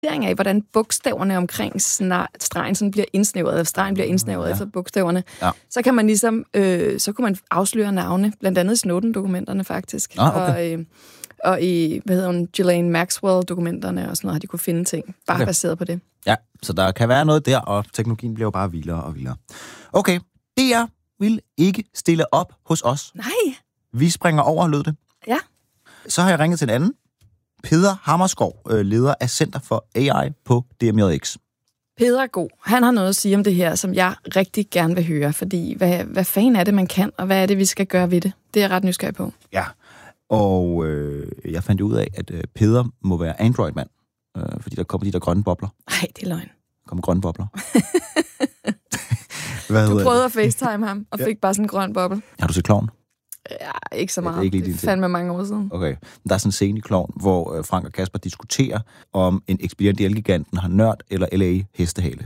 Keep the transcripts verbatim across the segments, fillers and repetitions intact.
af, hvordan bogstaverne omkring stregen sådan bliver indsnævret, eller stregen bliver indsnævret ja. efter bogstaverne, ja. så kan man ligesom, øh, så kunne man afsløre navne, blandt andet i Snowden-dokumenterne faktisk. Ah, okay. Og, øh, og i, hvad hedder hun, Ghislaine Maxwell-dokumenterne og sådan noget, har de kunne finde ting, bare okay. baseret på det. Ja, så der kan være noget der, og teknologien bliver jo bare vildere og vildere. Okay, D R vil ikke stille op hos os. Nej. Vi springer over, lød det. Ja. Så har jeg ringet til en anden. Peder Hammerskov, leder af Center for A I på D M J X. Peder er god. Han har noget at sige om det her, som jeg rigtig gerne vil høre, fordi hvad, hvad fanden er det, man kan, og hvad er det, vi skal gøre ved det? Det er jeg ret nysgerrig på. Ja, og øh, jeg fandt ud af, at øh, Peder må være Android-mand, øh, fordi der kommer de der grønne bobler. Nej, det er løgn. Der kommer grønne bobler. Hvad du prøvede det? At facetime ham, og fik ja. bare sådan en grøn boble. Har du set Klovn? Ja, ikke så meget. Ja, det er ikke det fandme mange år siden. Okay. Der er sådan en scene i Klovn, hvor øh, Frank og Kasper diskuterer, om en ekspedient i Elgiganten har nørd eller L A hestehale.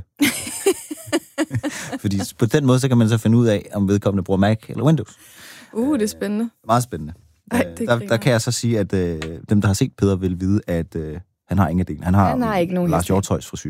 Fordi på den måde, så kan man så finde ud af, om vedkommende bruger Mac eller Windows. Uh, det er spændende. Øh, meget spændende. Ej, det der, der kan jeg så sige, at øh, dem, der har set Peder, vil vide, at øh, han har ingen del. Han har, han har ikke nogen Lars Hjortøjs frisyr.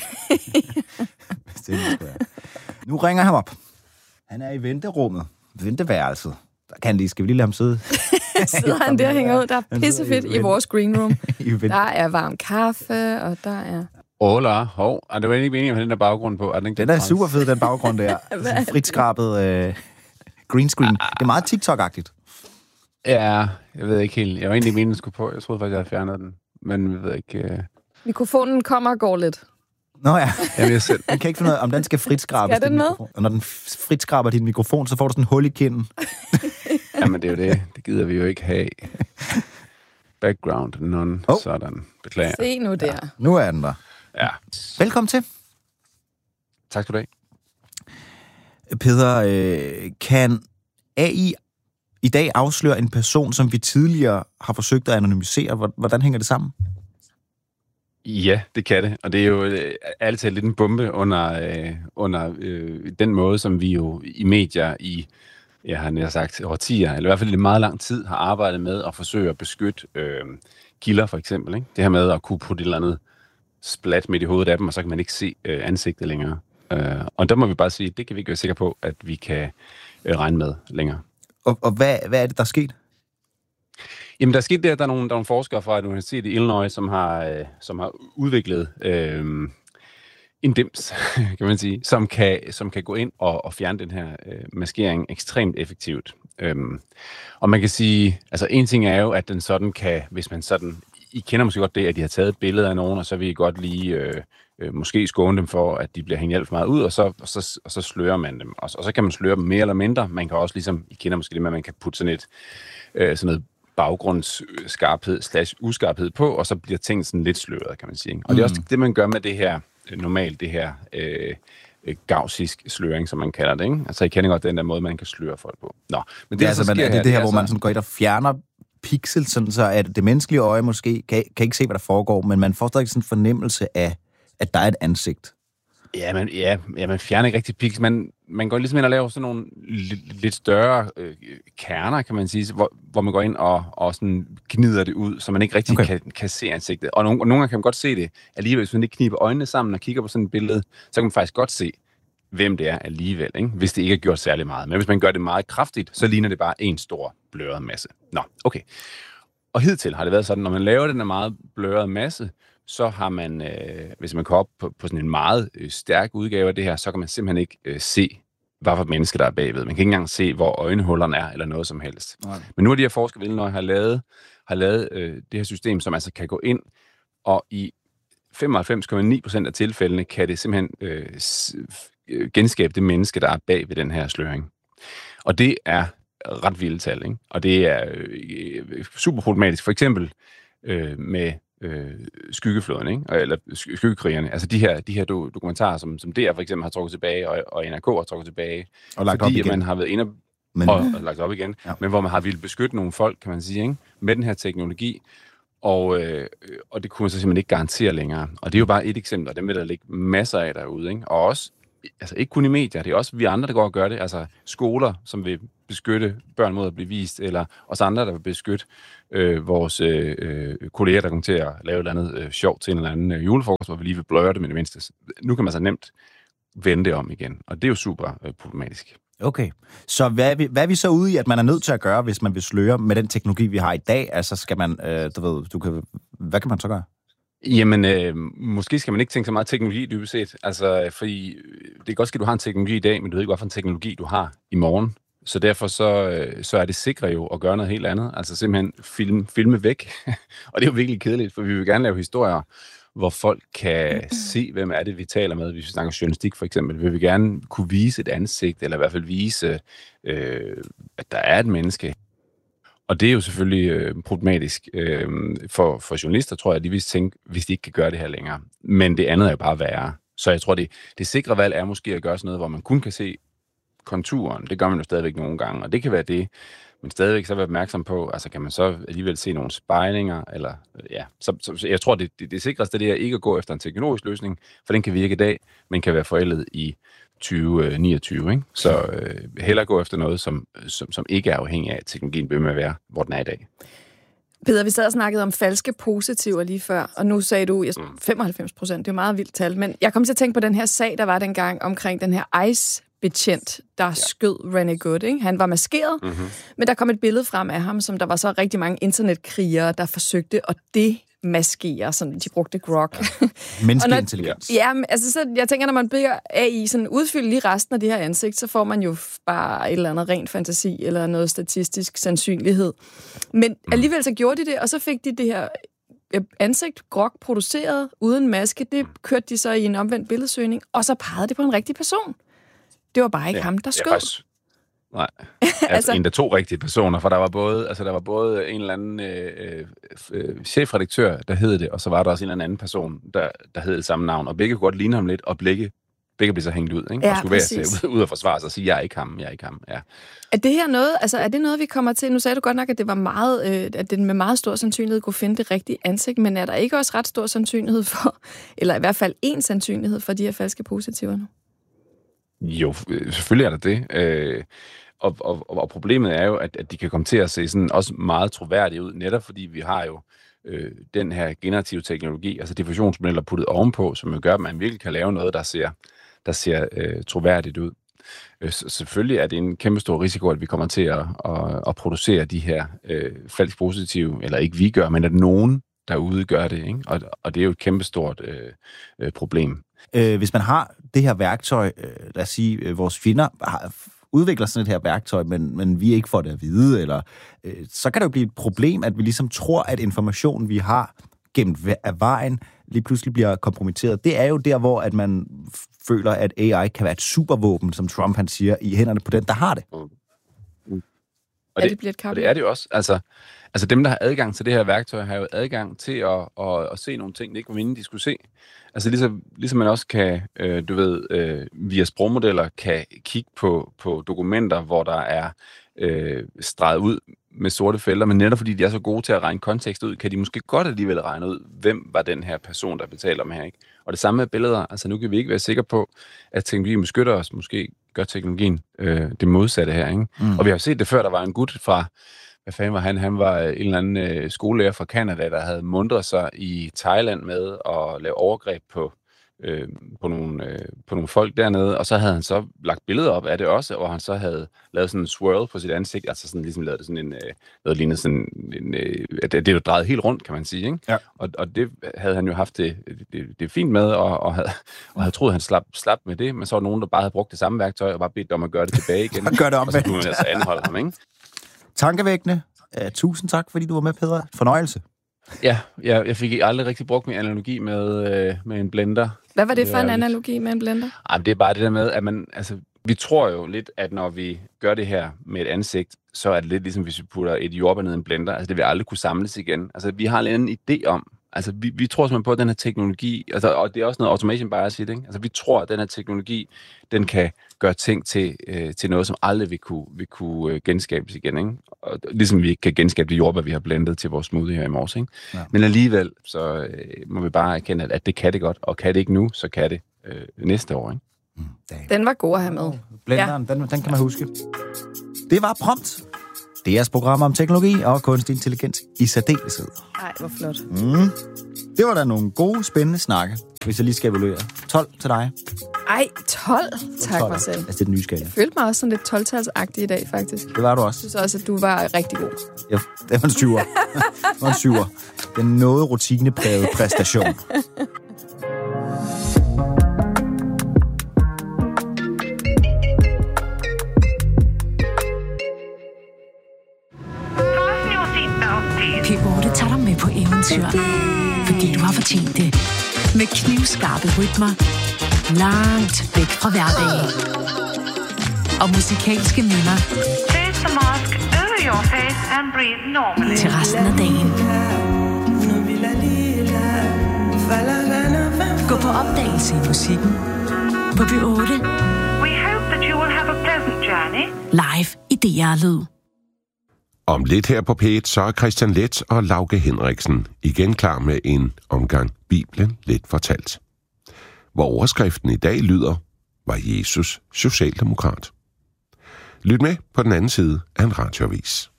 Nu ringer han op. Han er i venterummet. Venteværelset. Der kan lige, skal vi lige lade ham sidde? Sidder han der og hænger ud? Der er pissefedt i, i vores green room. Der er varm kaffe, og der er... Ola, hov. Er det jo ikke meningen at have den der baggrund på? Er den, den er super fed, den baggrund der. Sådan frit skrabet øh, green screen. Det er meget TikTok-agtigt. Ja, jeg ved ikke helt. Jeg var egentlig meningen, den skulle på. Jeg troede faktisk, jeg havde fjernet den. Men jeg ved ikke... Uh... Mikrofonen kommer og går lidt. Nå ja. Jeg ved selv. Man kan ikke finde ud af, om den skal fritskrabes. Skal den med? Og når den fritskraber din mikrofon, så får du sådan en hul i kinden. Jamen, det er jo det. Det gider vi jo ikke have. Background, none. Oh. Sådan. Beklager. Se nu der. Ja, nu er den der. Ja. Velkommen til. Tak skal du have. Peder, øh, kan A I i dag afsløre en person, som vi tidligere har forsøgt at anonymisere? Hvordan hænger det sammen? Ja, det kan det. Og det er jo øh, altid lidt en bombe under, øh, under øh, den måde, som vi jo i medier i, jeg har nær sagt, årtier, eller i hvert fald i meget lang tid, har arbejdet med at forsøge at beskytte øh, kilder, for eksempel. Ikke? Det her med at kunne putte et eller andet splat midt i hovedet af dem, og så kan man ikke se øh, ansigtet længere. Øh, og der må vi bare sige, det kan vi ikke være sikre på, at vi kan øh, regne med længere. Og, og hvad, hvad er det, der er sket? Jamen, der er sket det, at der er nogle, der er nogle forskere fra et universitet i Illinois, som har, øh, som har udviklet øh, en dims, kan man sige, som kan, som kan gå ind og, og fjerne den her øh, maskering ekstremt effektivt. Øhm, og man kan sige, altså en ting er jo, at den sådan kan, hvis man sådan, I kender måske godt det, at de har taget billeder af nogen, og så vil I godt lige øh, øh, måske skåne dem for, at de bliver hængt alt for meget ud, og så, og så, og så slører man dem. Og, og så kan man sløre dem mere eller mindre. Man kan også ligesom, I kender måske det med, at man kan putte sådan et, øh, sådan noget baggrundsskarphed slash uskarphed på, og så bliver ting sådan lidt sløret, kan man sige. Og mm. det er også det, man gør med det her, normalt det her øh, gaussisk sløring, som man kalder det, ikke? Altså, I kender godt den der måde, man kan sløre folk på. Nå, men det, ja, altså, så man, er det her, det her, det hvor så... man sådan går ind og fjerner pixel, sådan så at det menneskelige øje måske kan, kan ikke se, hvad der foregår, men man får stadig sådan en fornemmelse af, at der er et ansigt. Ja, man, ja, ja, man fjerner ikke rigtig pixel. Man, man går ligesom ind og laver sådan nogle lidt, lidt større øh, kerner, kan man sige, hvor, hvor man går ind og, og sådan gnider det ud, så man ikke rigtig okay. kan, kan se ansigtet. Og nogle, og nogle gange kan man godt se det alligevel, hvis man ikke kniber øjnene sammen og kigger på sådan et billede, så kan man faktisk godt se, hvem det er alligevel, ikke? Hvis det ikke er gjort særlig meget. Men hvis man gør det meget kraftigt, så ligner det bare en stor bløret masse. Nå, okay. Og hidtil har det været sådan, når man laver den her meget blørede masse, så har man, øh, hvis man kommer op på, på sådan en meget øh, stærk udgave af det her, så kan man simpelthen ikke øh, se, hvad for menneske der er bagved. Man kan ikke engang se, hvor øjenhullerne er, eller noget som helst. Nej. Men nu er de her forskere ved Illinois har lavet, har lavet øh, det her system, som altså kan gå ind, og i femoghalvfems komma ni procent af tilfældene kan det simpelthen øh, genskabe det menneske, der er bag ved den her sløring. Og det er ret vilde tal, ikke? Og det er øh, super problematisk. For eksempel øh, med øh, skyggeflåden, ikke? Eller skyggekrigerne. Altså de her, de her do- dokumentarer, som, som D R for eksempel har trukket tilbage, og, og N R K har trukket tilbage. Og lagt fordi op igen. Man har været inde og, men... og, og lagt op igen. Ja. Men hvor man har ville beskytte nogle folk, kan man sige, ikke? Med den her teknologi. Og, øh, og det kunne man så simpelthen ikke garantere længere. Og det er jo bare et eksempel, og dem vil der ligge masser af derude, ikke? Og også, altså ikke kun i medier, det er også vi andre, der går og gør det. Altså skoler, som vil beskytte børn mod at blive vist, eller os andre, der vil beskytte øh, vores øh, kolleger, der kommer til at lave et eller andet øh, sjovt til en eller anden øh, julefrokost, hvor vi lige vil bløre det med det mindste. Nu kan man så nemt vende det om igen, og det er jo super øh, problematisk. Okay, så hvad er, vi, hvad er vi så ude i, at man er nødt til at gøre, hvis man vil sløre med den teknologi, vi har i dag? Altså skal man, øh, du ved, du kan, hvad kan man så gøre? Jamen, øh, måske skal man ikke tænke så meget teknologi dybest set. Altså, fordi det kan godt ske, at du har en teknologi i dag, men du ved ikke, hvad for en teknologi du har i morgen. Så derfor så, øh, så er det sikre jo at gøre noget helt andet. Altså simpelthen film, filme væk. Og det er jo virkelig kedeligt, for vi vil gerne lave historier, hvor folk kan se, hvem er det, vi taler med. Hvis vi snakker journalistik for eksempel, vil vi gerne kunne vise et ansigt, eller i hvert fald vise, øh, at der er et menneske. Og det er jo selvfølgelig øh, problematisk øh, for, for journalister, tror jeg, de vil tænke, hvis de ikke kan gøre det her længere. Men det andet er jo bare værre. Så jeg tror, det, det sikre valg er måske at gøre sådan noget, hvor man kun kan se konturen. Det gør man jo stadigvæk nogle gange, og det kan være det. Men stadigvæk så være opmærksom på, altså kan man så alligevel se nogle spejlinger, eller ja. Så, så, så jeg tror, det, det, det sikreste det er ikke at gå efter en teknologisk løsning, for den kan virke i dag, men kan være forældet i tyve niogtyve, ikke? Så øh, hellere gå efter noget, som, som, som ikke er afhængig af, at teknologien bliver med at være, hvor den er i dag. Peter, vi sad og snakkede om falske positiver lige før, og nu sagde du femoghalvfems procent, det er meget vildt tal, men jeg kom til at tænke på den her sag, der var dengang omkring den her ICE-betjent, der ja. skød René Good, ikke? Han var maskeret, mm-hmm. men der kom et billede frem af ham, som der var så rigtig mange internetkrigere, der forsøgte at det maskere, sådan de brugte grok. Ja. Menneskelig intelligens. Ja, altså så jeg tænker, når man beder A I sådan udfylde lige resten af det her ansigt, så får man jo bare et eller andet ren fantasi, eller noget statistisk sandsynlighed. Men alligevel så gjorde de det, og så fik de det her ansigt, grok, produceret uden maske, det kørte de så i en omvendt billedsøgning, og så pegede det på en rigtig person. Det var bare ikke ja, ham, der skød. Nej, altså, altså en af to rigtige personer, for der var både, altså der var både en eller anden øh, øh, chefredaktør, der hed det, og så var der også en eller anden person, der, der hed det samme navn, og begge kunne godt ligne ham lidt, og begge, begge blev så hængt ud, ikke? Ja, og skulle være ud, ud og forsvare sig og sige, jeg er ikke ham, jeg er ikke ham. Ja. Er det her noget, altså er det noget, vi kommer til? Nu sagde du godt nok, at det var meget, øh, at den med meget stor sandsynlighed kunne finde det rigtige ansigt, men er der ikke også ret stor sandsynlighed for, eller i hvert fald en sandsynlighed for de her falske positiver nu? Jo, selvfølgelig er der det. Øh, og, og, og problemet er jo, at, at de kan komme til at se sådan også meget troværdige ud, netop fordi vi har jo øh, den her generative teknologi, altså diffusionsmodeller puttet ovenpå, som jo gør, at man virkelig kan lave noget, der ser, der ser øh, troværdigt ud. Øh, så selvfølgelig er det en kæmpe stor risiko, at vi kommer til at, at, at producere de her øh, falsk positive, eller ikke vi gør, men at nogen derude gør det, ikke? Og, og det er jo et kæmpe stort øh, øh, problem. Øh, hvis man har det her værktøj, øh, lad os sige, øh, vores fjender har, udvikler sådan et her værktøj, men, men vi ikke får det at vide, eller, øh, så kan det jo blive et problem, at vi ligesom tror, at informationen, vi har gemt af vejen, lige pludselig bliver kompromitteret. Det er jo der, hvor at man føler, at A I kan være et supervåben, som Trump han siger, i hænderne på den, der har det. Mm. Mm. Og, det, det og det er det jo også. Altså, altså dem, der har adgang til det her værktøj, har jo adgang til at, at, at se nogle ting, det ikke var inden de skulle se. Altså ligesom, ligesom man også kan, øh, du ved, øh, via sprogmodeller kan kigge på, på dokumenter, hvor der er øh, streget ud med sorte felter, men netop fordi de er så gode til at regne kontekst ud, kan de måske godt alligevel regne ud, hvem var den her person, der betaler om her, ikke? Og det samme med billeder. Altså nu kan vi ikke være sikre på, at teknologien beskytter os. Måske gør teknologien øh, det modsatte her, ikke? Mm. Og vi har set det før, der var en gut fra, hvad fanden var han? Han var en eller anden øh, skolelærer fra Canada, der havde mundret sig i Thailand med at lave overgreb på, øh, på, nogle, øh, på nogle folk dernede, og så havde han så lagt billeder op af det også, hvor han så havde lavet sådan en swirl på sit ansigt, altså sådan ligesom lavet det sådan en, øh, noget lignende sådan en, øh, det, det er jo drejet helt rundt, kan man sige, ikke? Ja. Og, og det havde han jo haft det, det, det fint med, og, og, havde, og havde troet, han slap, slap med det, men så var nogen, der bare havde brugt det samme værktøj, og bare bedt om at gøre det tilbage igen. Gør det om, og så kunne man altså anholde ham, ikke? Tankevækkende. Uh, tusind tak, fordi du var med, Peder. Fornøjelse. Ja, jeg, jeg fik aldrig rigtig brugt min analogi med, øh, med en blender. Hvad var det, det for en analogi lidt... med en blender? Ej, det er bare det der med, at man, altså, vi tror jo lidt, at når vi gør det her med et ansigt, så er det lidt ligesom, hvis vi putter et jordbær ned i en blender. Altså, det vil aldrig kunne samles igen. Altså, vi har lidt en idé om, altså, vi, vi tror simpelthen på, at den her teknologi, altså, og det er også noget automation bias i det, ikke? Altså, vi tror, at den her teknologi, den kan gøre ting til, øh, til noget, som aldrig vil kunne, vil kunne øh, genskabes igen, ikke? Og, ligesom vi ikke kan genskabe de jordbær, vi har blendet til vores smoothie her i morges, ikke? Ja. Men alligevel, så øh, må vi bare erkende, at, at det kan det godt, og kan det ikke nu, så kan det øh, næste år, ikke? Mm, den var god at have med. Blenderen, ja. den, den kan man huske. Det var Prompt. Det er jeres program om teknologi og kunstig intelligens i særdeleshed. Ej, hvor flot. Mm. Det var da nogle gode, spændende snakke, hvis jeg lige skal evaluere. tolv til dig. Ej, tolv? Tak, tolv. Marcel. Altså, det er den nye skala. Jeg følte mig også sådan lidt tolv-talsagtig i dag, faktisk. Det var du også. Jeg synes også, at du var rigtig god. Ja, det var en syver. Det var en syver. Den noget rutineprægede præstation. P otte tager dig med på eventyr, fordi du har fortjent det. Med knivskarpe rytmer, langt væk fra hverdagen. Og musikalske minder Place the mask over your face and breathe normally. til resten af dagen. Gå på opdagelse i musikken på P otte. We hope that you will have a pleasant journey. Live i D R-lyd. Om lidt her på P et, så er Christian Leth og Lauke Henriksen igen klar med en omgang Bibelen lidt fortalt. Hvor overskriften i dag lyder, var Jesus socialdemokrat? Lyt med på den anden side af en radioavis.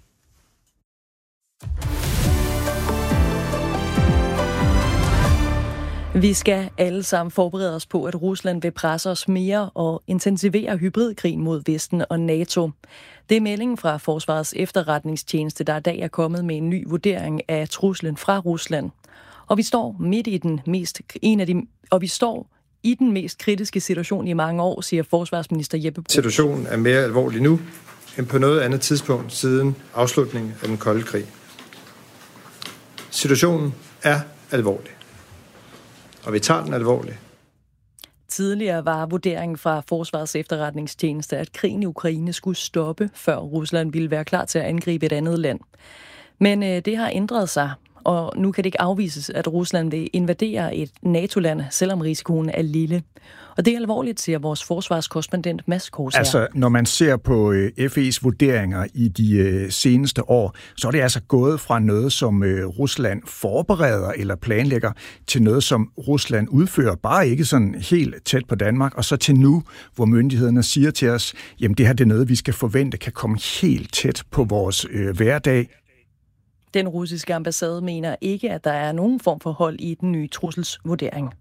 Vi skal alle sammen forberede os på, at Rusland vil presse os mere og intensivere hybridkrigen mod Vesten og NATO. Det er meldingen fra Forsvarets efterretningstjeneste, der i dag er kommet med en ny vurdering af truslen fra Rusland. Og vi står midt i den mest en af de og vi står i den mest kritiske situation i mange år, siger forsvarsminister Jeppe Bruus. Situationen er mere alvorlig nu end på noget andet tidspunkt siden afslutningen af den kolde krig. Situationen er alvorlig, og vi tager den alvorligt. Tidligere var vurderingen fra Forsvarets efterretningstjeneste, at krigen i Ukraine skulle stoppe, før Rusland ville være klar til at angribe et andet land. Men øh, det har ændret sig, og nu kan det ikke afvises, at Rusland vil invadere et NATO-land, selvom risikoen er lille. Og det er alvorligt, siger vores forsvarskorrespondent Mads Korsager. Altså, når man ser på F E's vurderinger i de seneste år, så er det altså gået fra noget, som Rusland forbereder eller planlægger, til noget, som Rusland udfører, bare ikke sådan helt tæt på Danmark, og så til nu, hvor myndighederne siger til os, jamen det her det er noget, vi skal forvente, kan komme helt tæt på vores øh, hverdag. Den russiske ambassade mener ikke, at der er nogen form for hold i den nye trusselsvurdering.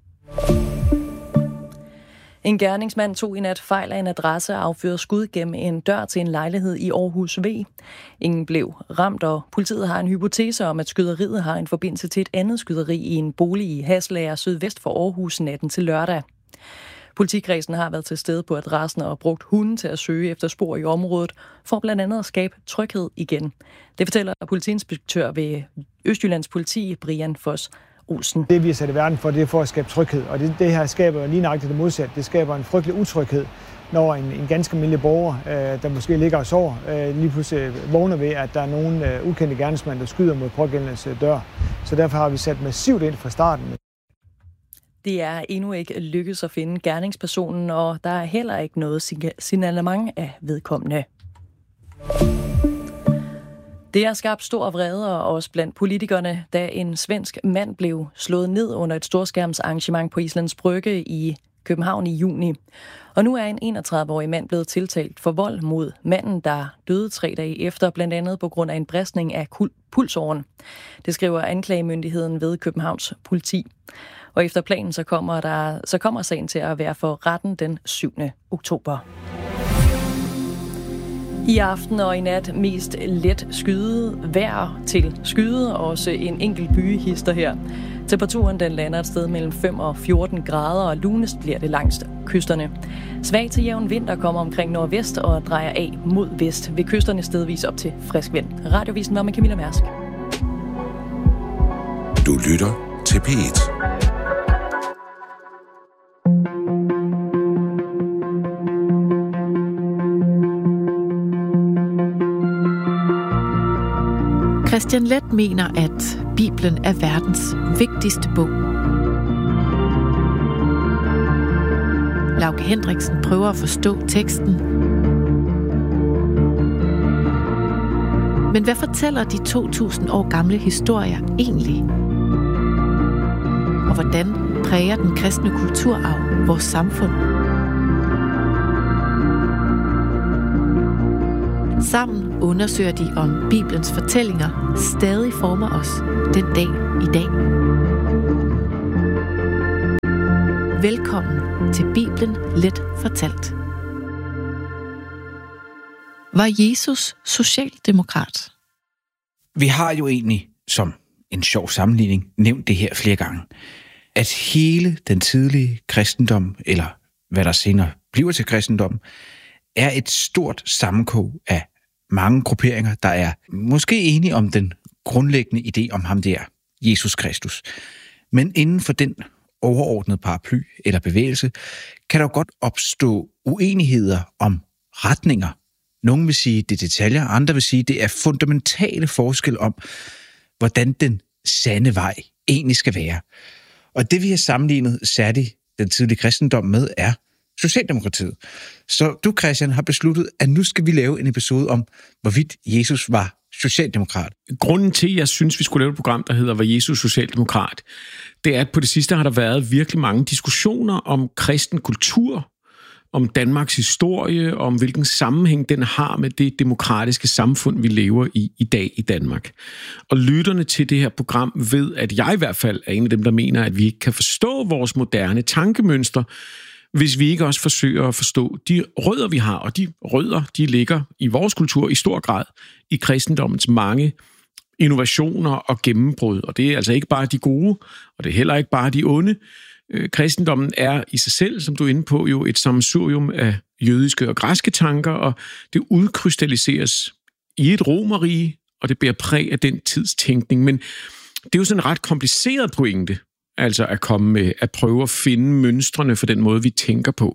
En gerningsmand tog i nat fejl af en adresse og affyrede skud gennem en dør til en lejlighed i Aarhus V. Ingen blev ramt, og politiet har en hypotese om, at skyderiet har en forbindelse til et andet skyderi i en bolig i Haslager sydvest for Aarhus natten til lørdag. Politikredsen har været til stede på adressen og brugt hunden til at søge efter spor i området, for blandt andet at skabe tryghed igen. Det fortæller politiinspektør ved Østjyllands Politi, Brian Foss Olsen. Det vi er sat i verden for, det er for at skabe tryghed, og det, det her skaber lige nøjagtigt det modsatte. Det skaber en frygtelig utryghed, når en, en ganske almindelig borger, øh, der måske ligger og sover, øh, lige pludselig vågner ved, at der er nogen øh, ukendte gerningsmænd, der skyder mod pågældendes øh, dør. Så derfor har vi sat massivt ind fra starten. Det er endnu ikke lykkedes at finde gerningspersonen, og der er heller ikke noget signalement af vedkommende. Det har skabt stor vrede også blandt politikerne, da en svensk mand blev slået ned under et storskærmsarrangement på Islands Brygge i København i juni. Og nu er en enogtredive-årig mand blevet tiltalt for vold mod manden, der døde tre dage efter, blandt andet på grund af en bristning af pulsåren. Det skriver anklagemyndigheden ved Københavns politi. Og efter planen så kommer, der, så kommer sagen til at være for retten den syvende oktober. I aften og i nat mest let skyde, vejr til skyde, og også en enkelt byhister her. Temperaturen den lander et sted mellem fem og fjorten grader, og lunest bliver det langs kysterne. Svag til jævn vind, der kommer omkring nordvest og drejer af mod vest, ved kysterne stedvis op til frisk vind. Radiovisen var med Camilla Mærsk. Du lytter til P et. Christian Leth mener, at Bibelen er verdens vigtigste bog. Lauke Henriksen prøver at forstå teksten. Men hvad fortæller de to tusind år gamle historier egentlig? Og hvordan præger den kristne kulturarv vores samfund? Sammen undersøger de, om Bibelens fortællinger stadig former os den dag i dag. Velkommen til Bibelen Let Fortalt. Var Jesus socialdemokrat? Vi har jo egentlig, som en sjov sammenligning, nævnt det her flere gange, at hele den tidlige kristendom, eller hvad der senere bliver til kristendom, er et stort sammenkog af mange grupperinger, der er måske enige om den grundlæggende idé om ham der, Jesus Kristus. Men inden for den overordnede paraply eller bevægelse, kan der jo godt opstå uenigheder om retninger. Nogle vil sige, det er detaljer, andre vil sige, det er fundamentale forskel om, hvordan den sande vej egentlig skal være. Og det vi har sammenlignet særligt den tidlige kristendom med, er Socialdemokratiet. Så du, Christian, har besluttet, at nu skal vi lave en episode om, hvorvidt Jesus var socialdemokrat. Grunden til, at jeg synes, vi skulle lave et program, der hedder Var Jesus socialdemokrat, det er, at på det sidste har der været virkelig mange diskussioner om kristen kultur, om Danmarks historie, om hvilken sammenhæng den har med det demokratiske samfund, vi lever i i dag i Danmark. Og lytterne til det her program ved, at jeg i hvert fald er en af dem, der mener, at vi ikke kan forstå vores moderne tankemønster, hvis vi ikke også forsøger at forstå de rødder, vi har. Og de rødder, de ligger i vores kultur i stor grad i kristendommens mange innovationer og gennembrud. Og det er altså ikke bare de gode, og det er heller ikke bare de onde. Kristendommen er i sig selv, som du er inde på, jo et sammensurium af jødiske og græske tanker, og det udkrystalliseres i et romerrige, og det bærer præg af den tids tænkning. Men det er jo sådan en ret kompliceret pointe, altså at komme med, at prøve at finde mønstrene for den måde, vi tænker på.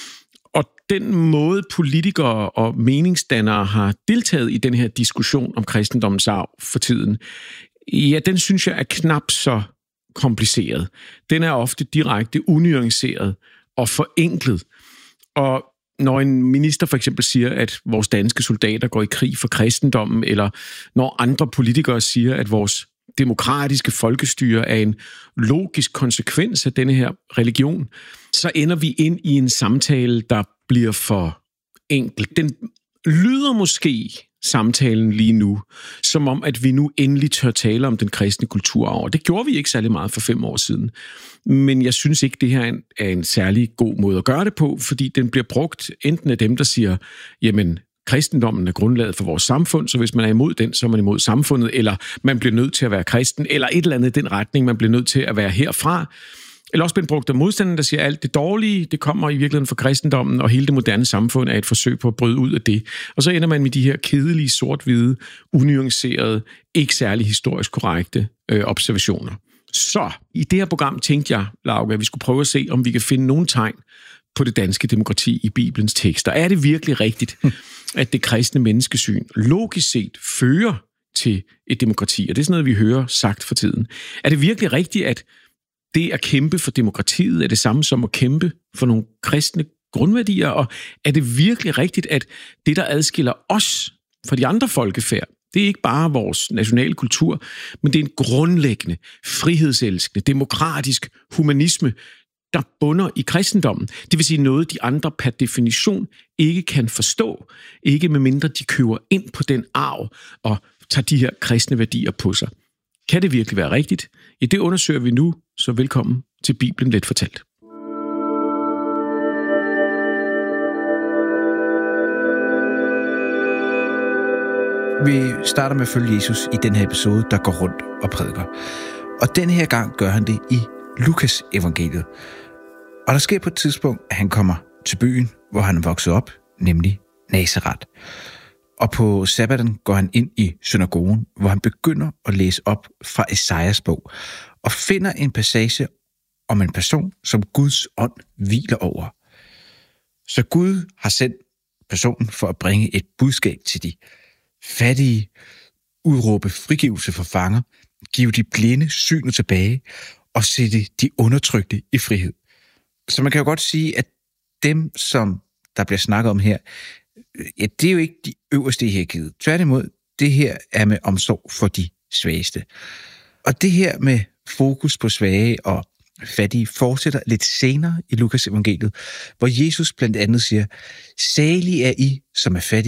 Og den måde, politikere og meningsdannere har deltaget i den her diskussion om kristendommens arv for tiden, ja, den synes jeg er knap så kompliceret. Den er ofte direkte unuanceret og forenklet. Og når en minister for eksempel siger, at vores danske soldater går i krig for kristendommen, eller når andre politikere siger, at vores demokratiske folkestyre er en logisk konsekvens af denne her religion, så ender vi ind i en samtale, der bliver for enkel. Den lyder måske, samtalen lige nu, som om, at vi nu endelig tør tale om den kristne kulturarv. Det gjorde vi ikke særlig meget for fem år siden. Men jeg synes ikke, det her er en, er en særlig god måde at gøre det på, fordi den bliver brugt enten af dem, der siger, jamen, kristendommen er grundlaget for vores samfund, så hvis man er imod den, så er man imod samfundet, eller man bliver nødt til at være kristen, eller et eller andet i den retning, man bliver nødt til at være herfra. Eller også bliver brugt af modstanderen, der siger, at alt det dårlige, det kommer i virkeligheden fra kristendommen, og hele det moderne samfund er et forsøg på at bryde ud af det. Og så ender man med de her kedelige, sort-hvide, unuancerede, ikke særlig historisk korrekte øh, observationer. Så i det her program tænkte jeg, Lauke, at vi skulle prøve at se, om vi kan finde nogle tegn på det danske demokrati i Bibelens tekster. Er det virkelig rigtigt, at det kristne menneskesyn logisk set fører til et demokrati? Og det er sådan noget, vi hører sagt for tiden. Er det virkelig rigtigt, at det at kæmpe for demokratiet er det samme som at kæmpe for nogle kristne grundværdier? Og er det virkelig rigtigt, at det, der adskiller os fra de andre folkefærd, det er ikke bare vores nationale kultur, men det er en grundlæggende, frihedselskende, demokratisk humanisme, der bunder i kristendommen. Det vil sige noget, de andre per definition ikke kan forstå, ikke medmindre de køber ind på den arv og tager de her kristne værdier på sig. Kan det virkelig være rigtigt? Ja, det undersøger vi nu, så velkommen til Bibelen Let Fortalt. Vi starter med at følge Jesus i den her episode, der går rundt og prædiker. Og den her gang gør han det i Lukas evangeliet. Og der sker på et tidspunkt, at han kommer til byen, hvor han er vokset op, nemlig Nazaret. Og på sabbaten går han ind i synagogen, hvor han begynder at læse op fra Esajas bog, og finder en passage om en person, som Guds ånd hviler over. Så Gud har sendt personen for at bringe et budskab til de fattige, udråbe frigivelse for fanger, give de blinde synet tilbage og sætte de undertrykte i frihed. Så man kan jo godt sige, at dem, som der bliver snakket om her, ja, det er jo ikke de øverste i hierarkiet. Tværtimod, det her er med omsorg for de svageste. Og det her med fokus på svage og fattige fortsætter lidt senere i Lukas evangeliet, hvor Jesus blandt andet siger, salige er I, som er fattige,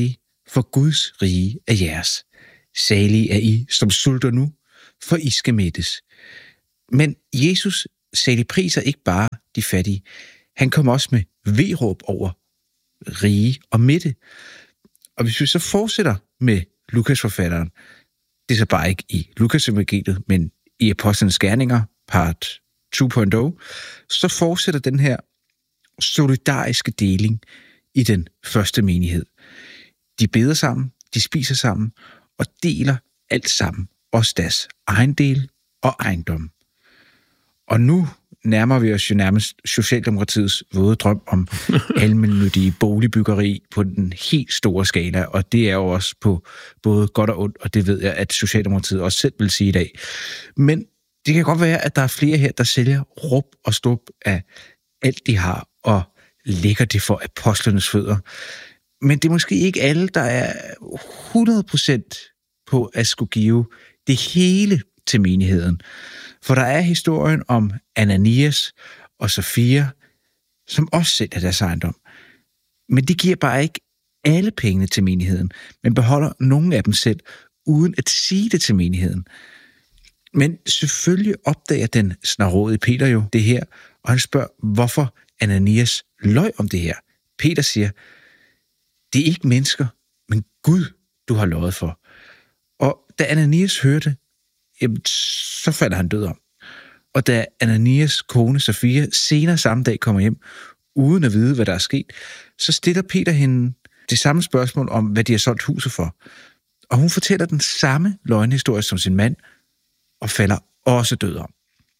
for Guds rige er jeres. Salige er I, som sulter nu, for I skal mættes. Men Jesus saligpriser ikke bare de fattige. Han kom også med veråb over rige og mætte. Og hvis vi så fortsætter med Lukas-forfatteren, det er så bare ikke i Lukas-evangeliet, men i Apostlenes Gerninger, part to punkt nul, så fortsætter den her solidariske deling i den første menighed. De beder sammen, de spiser sammen og deler alt sammen, også deres ejendel og ejendom. Og nu nærmer vi os jo nærmest Socialdemokratiets våde drøm om almennyttige boligbyggeri på den helt store skala, og det er jo også på både godt og ondt, og det ved jeg, at Socialdemokratiet også selv vil sige i dag. Men det kan godt være, at der er flere her, der sælger rup og stup af alt, de har, og lægger det for apostlenes fødder. Men det er måske ikke alle, der er hundrede procent på at skulle give det hele til menigheden. For der er historien om Ananias og Safira, som også sælger deres ejendom. Men de giver bare ikke alle pengene til menigheden, men beholder nogle af dem selv, uden at sige det til menigheden. Men selvfølgelig opdager den snarrådige Peter jo det her, og han spørger, hvorfor Ananias løj om det her. Peter siger, det er ikke mennesker, men Gud, du har løjet for. Og da Ananias hørte, jamen, så falder han død om. Og da Ananias kone Safira senere samme dag kommer hjem, uden at vide, hvad der er sket, så stiller Peter hende det samme spørgsmål om, hvad de har solgt huset for. Og hun fortæller den samme løgnhistorie som sin mand, og falder også død om.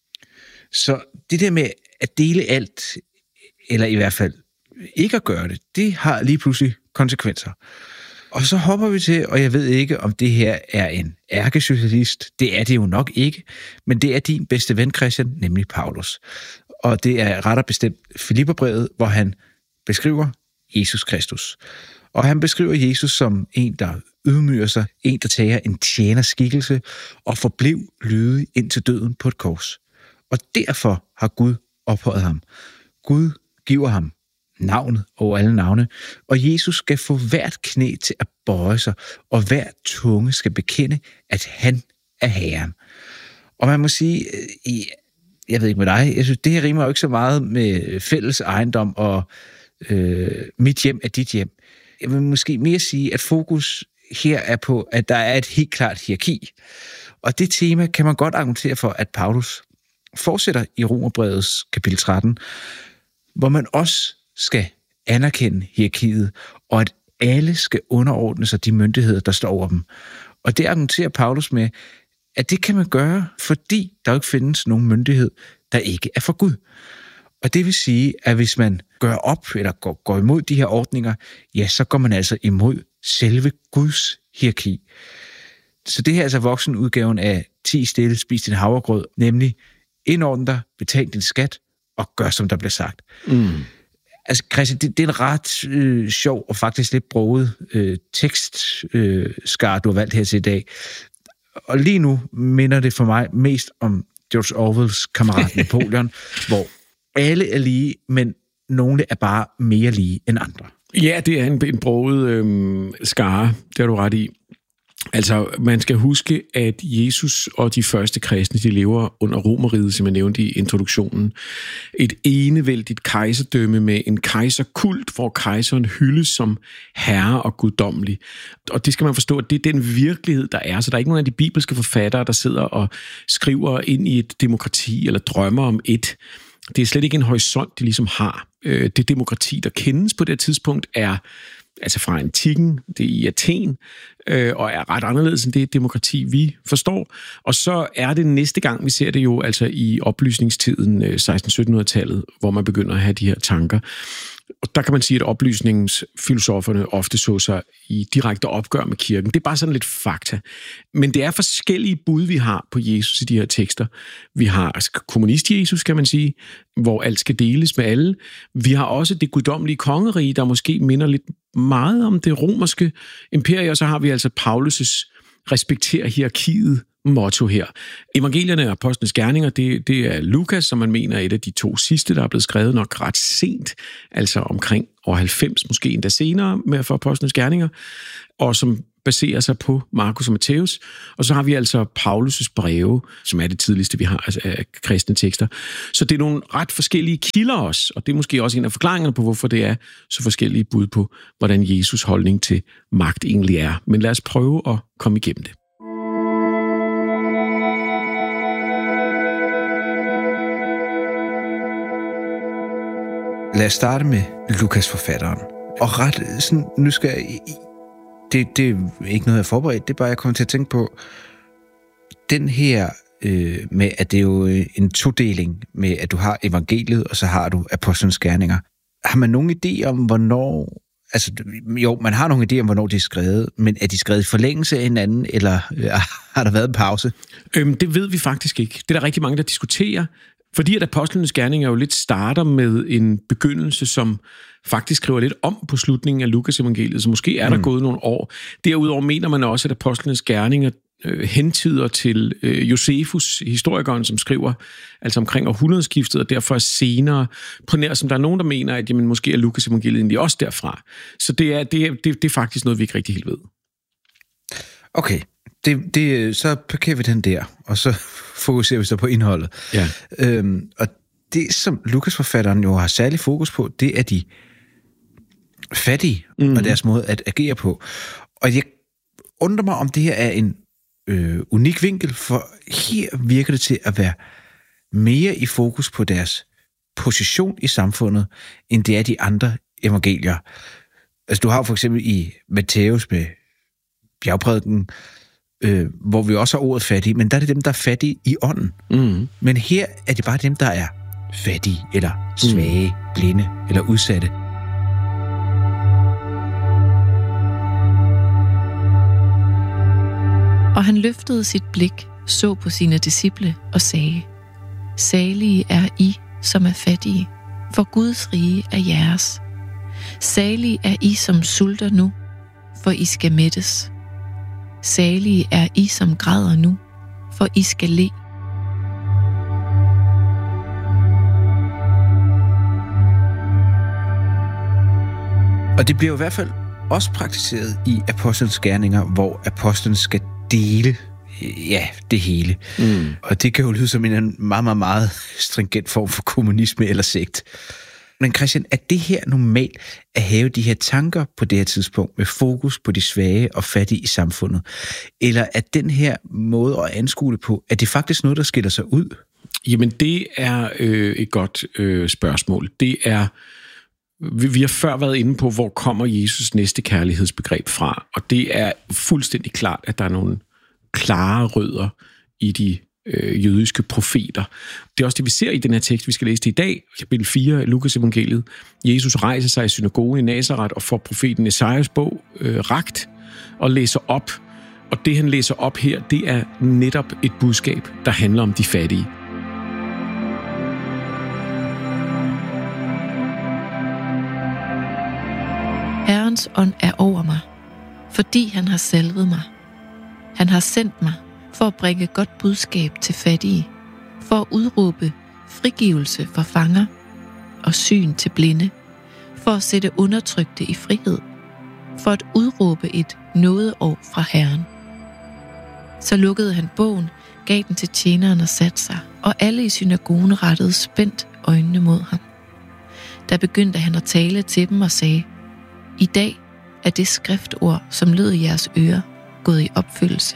Så det der med at dele alt, eller i hvert fald ikke at gøre det, det har lige pludselig konsekvenser. Og så hopper vi til, og jeg ved ikke, om det her er en ærkesocialist. Det er det jo nok ikke, men det er din bedste ven, Christian, nemlig Paulus. Og det er ret og bestemt Filipperbrevet, hvor han beskriver Jesus Kristus. Og han beskriver Jesus som en, der ydmyger sig, en, der tager en tjenerskikkelse og forblev lydig indtil døden på et kors. Og derfor har Gud ophøjet ham. Gud giver ham navnet over alle navne, og Jesus skal få hvert knæ til at bøje sig, og hver tunge skal bekende, at han er Herren. Og man må sige, jeg ved ikke med dig, jeg synes, det her rimer jo ikke så meget med fælles ejendom og øh, mit hjem er dit hjem. Jeg vil måske mere sige, at fokus her er på, at der er et helt klart hierarki. Og det tema kan man godt argumentere for, at Paulus fortsætter i Romerbrevets kapitel tretten, hvor man også skal anerkende hierarkiet, og at alle skal underordne sig de myndigheder, der står over dem. Og det argumenterer Paulus med, at det kan man gøre, fordi der ikke findes nogen myndighed, der ikke er for Gud. Og det vil sige, at hvis man gør op eller går, går imod de her ordninger, ja, så går man altså imod selve Guds hierarki. Så det her er altså voksenudgaven af ti stille, spis din havregrød, nemlig indordne dig, betal din skat og gør, som der bliver sagt. Mm. Altså, Christian, det, det er en ret øh, sjov og faktisk lidt broget øh, tekstskar, øh, du har valgt her til i dag. Og lige nu minder det for mig mest om George Orwells Kammerat Napoleon, hvor alle er lige, men nogle er bare mere lige end andre. Ja, det er en, en broget øh, skare, det har du ret i. Altså, man skal huske, at Jesus og de første kristne, de lever under Romerriget, som jeg nævnte i introduktionen. Et enevældigt kejserdømme med en kejserkult, hvor kejseren hyldes som herre og guddommelig. Og det skal man forstå, at det er den virkelighed, der er. Så der er ikke nogen af de bibelske forfattere, der sidder og skriver ind i et demokrati eller drømmer om et. Det er slet ikke en horisont, de ligesom har. Det demokrati, der kendes på det tidspunkt, er altså fra antikken, det er i Athen, øh, og er ret anderledes end det demokrati, vi forstår. Og så er det næste gang, vi ser det jo altså i oplysningstiden, øh, seksten syttenhundredetallet, hvor man begynder at have de her tanker. Og der kan man sige, at oplysningsfilosoferne ofte så sig i direkte opgør med kirken. Det er bare sådan lidt fakta. Men det er forskellige bud, vi har på Jesus i de her tekster. Vi har kommunist-Jesus, kan man sige, hvor alt skal deles med alle. Vi har også det guddommelige kongerige, der måske minder lidt meget om det romerske imperium. Og så har vi altså Paulus' respekterer hierarkiet motto her. Evangelierne og apostlenes gerninger, det, det er Lukas, som man mener er et af de to sidste, der er blevet skrevet nok ret sent, altså omkring år halvfems, måske endda senere med for apostlenes gerninger, og som baserer sig på Markus og Matthæus. Og så har vi altså Paulus' breve, som er det tidligste, vi har af kristne tekster. Så det er nogle ret forskellige kilder også, og det er måske også en af forklaringerne på, hvorfor det er så forskellige bud på, hvordan Jesus' holdning til magt egentlig er. Men lad os prøve at komme igennem det. Lad os starte med Lukas forfatteren. Og ret sådan, nu skal jeg... Det, det er ikke noget, jeg er forberedt. Det er bare, jeg kommer til at tænke på den her øh, med, at det er jo en todeling med, at du har evangeliet, og så har du apostlenes gerninger. Har man nogen idé om, hvornår... Altså, jo, man har nogle idéer om, hvornår de er skrevet, men er de skrevet i forlængelse af hinanden, eller øh, har der været en pause? Øhm, det ved vi faktisk ikke. Det er der rigtig mange, der diskuterer. Fordi at apostlenes gerninger jo lidt starter med en begyndelse, som faktisk skriver lidt om på slutningen af Lukas evangeliet, så måske er der mm. gået nogle år. Derudover mener man også, at apostlenes gerninger øh, hentyder til øh, Josefus, historikeren, som skriver altså omkring århundredeskiftet, og derfor senere på nær, som der er nogen, der mener, at jamen, måske er Lukas evangeliet egentlig også derfra. Så det er, det, er, det, det er faktisk noget, vi ikke rigtig helt ved. Okay, det, det, så parkerer vi den der, og så fokuserer vi så på indholdet. Ja. Øhm, og det, som Lukas-forfatteren jo har særlig fokus på, det er de fattige mm. og deres måde at agere på. Og jeg undrer mig, om det her er en øh, unik vinkel, for her virker det til at være mere i fokus på deres position i samfundet, end det er de andre evangelier. Altså, du har for eksempel i Matthæus med bjergprædiken, øh, hvor vi også har ordet fattige, men der er det dem, der er fattige i ånden. Mm. Men her er det bare dem, der er fattige, eller svage, mm. blinde, eller udsatte. Og han løftede sit blik, så på sine disciple og sagde: Salige er I, som er fattige, for Guds rige er jeres. Salige er I, som sulter nu, for I skal mættes. Salige er I, som græder nu, for I skal le. Og det bliver i hvert fald også praktiseret i apostlenes gerninger, hvor apostlen skal dele ja, det hele. Mm. Og det kan jo lyde som en meget, meget, meget stringent form for kommunisme eller sekt. Men Christian, er det her normalt at have de her tanker på det her tidspunkt med fokus på de svage og fattige i samfundet? Eller er den her måde at anskue det på, er det faktisk noget, der skiller sig ud? Jamen, det er øh, et godt øh, spørgsmål. Det er, vi, vi har før været inde på, hvor kommer Jesus næste kærlighedsbegreb fra, og det er fuldstændig klart, at der er nogle klare rødder i de øh, jødiske profeter. Det er også det, vi ser i den her tekst, vi skal læse det i dag, kapitel fire af Lukas evangeliet. Jesus rejser sig i synagogen i Nazaret og får profeten Esajas bog øh, rakt og læser op. Og det, han læser op her, det er netop et budskab, der handler om de fattige. Herrens ånd er over mig, fordi han har salvet mig. Han har sendt mig for at bringe godt budskab til fattige, for at udråbe frigivelse for fanger og syn til blinde, for at sætte undertrykte i frihed, for at udråbe et nådeår fra Herren. Så lukkede han bogen, gav den til tjeneren og satte sig, og alle i synagogen rettede spændt øjnene mod ham. Der begyndte han at tale til dem og sagde: I dag er det skriftord, som lød i jeres ører, gået i opfyldelse.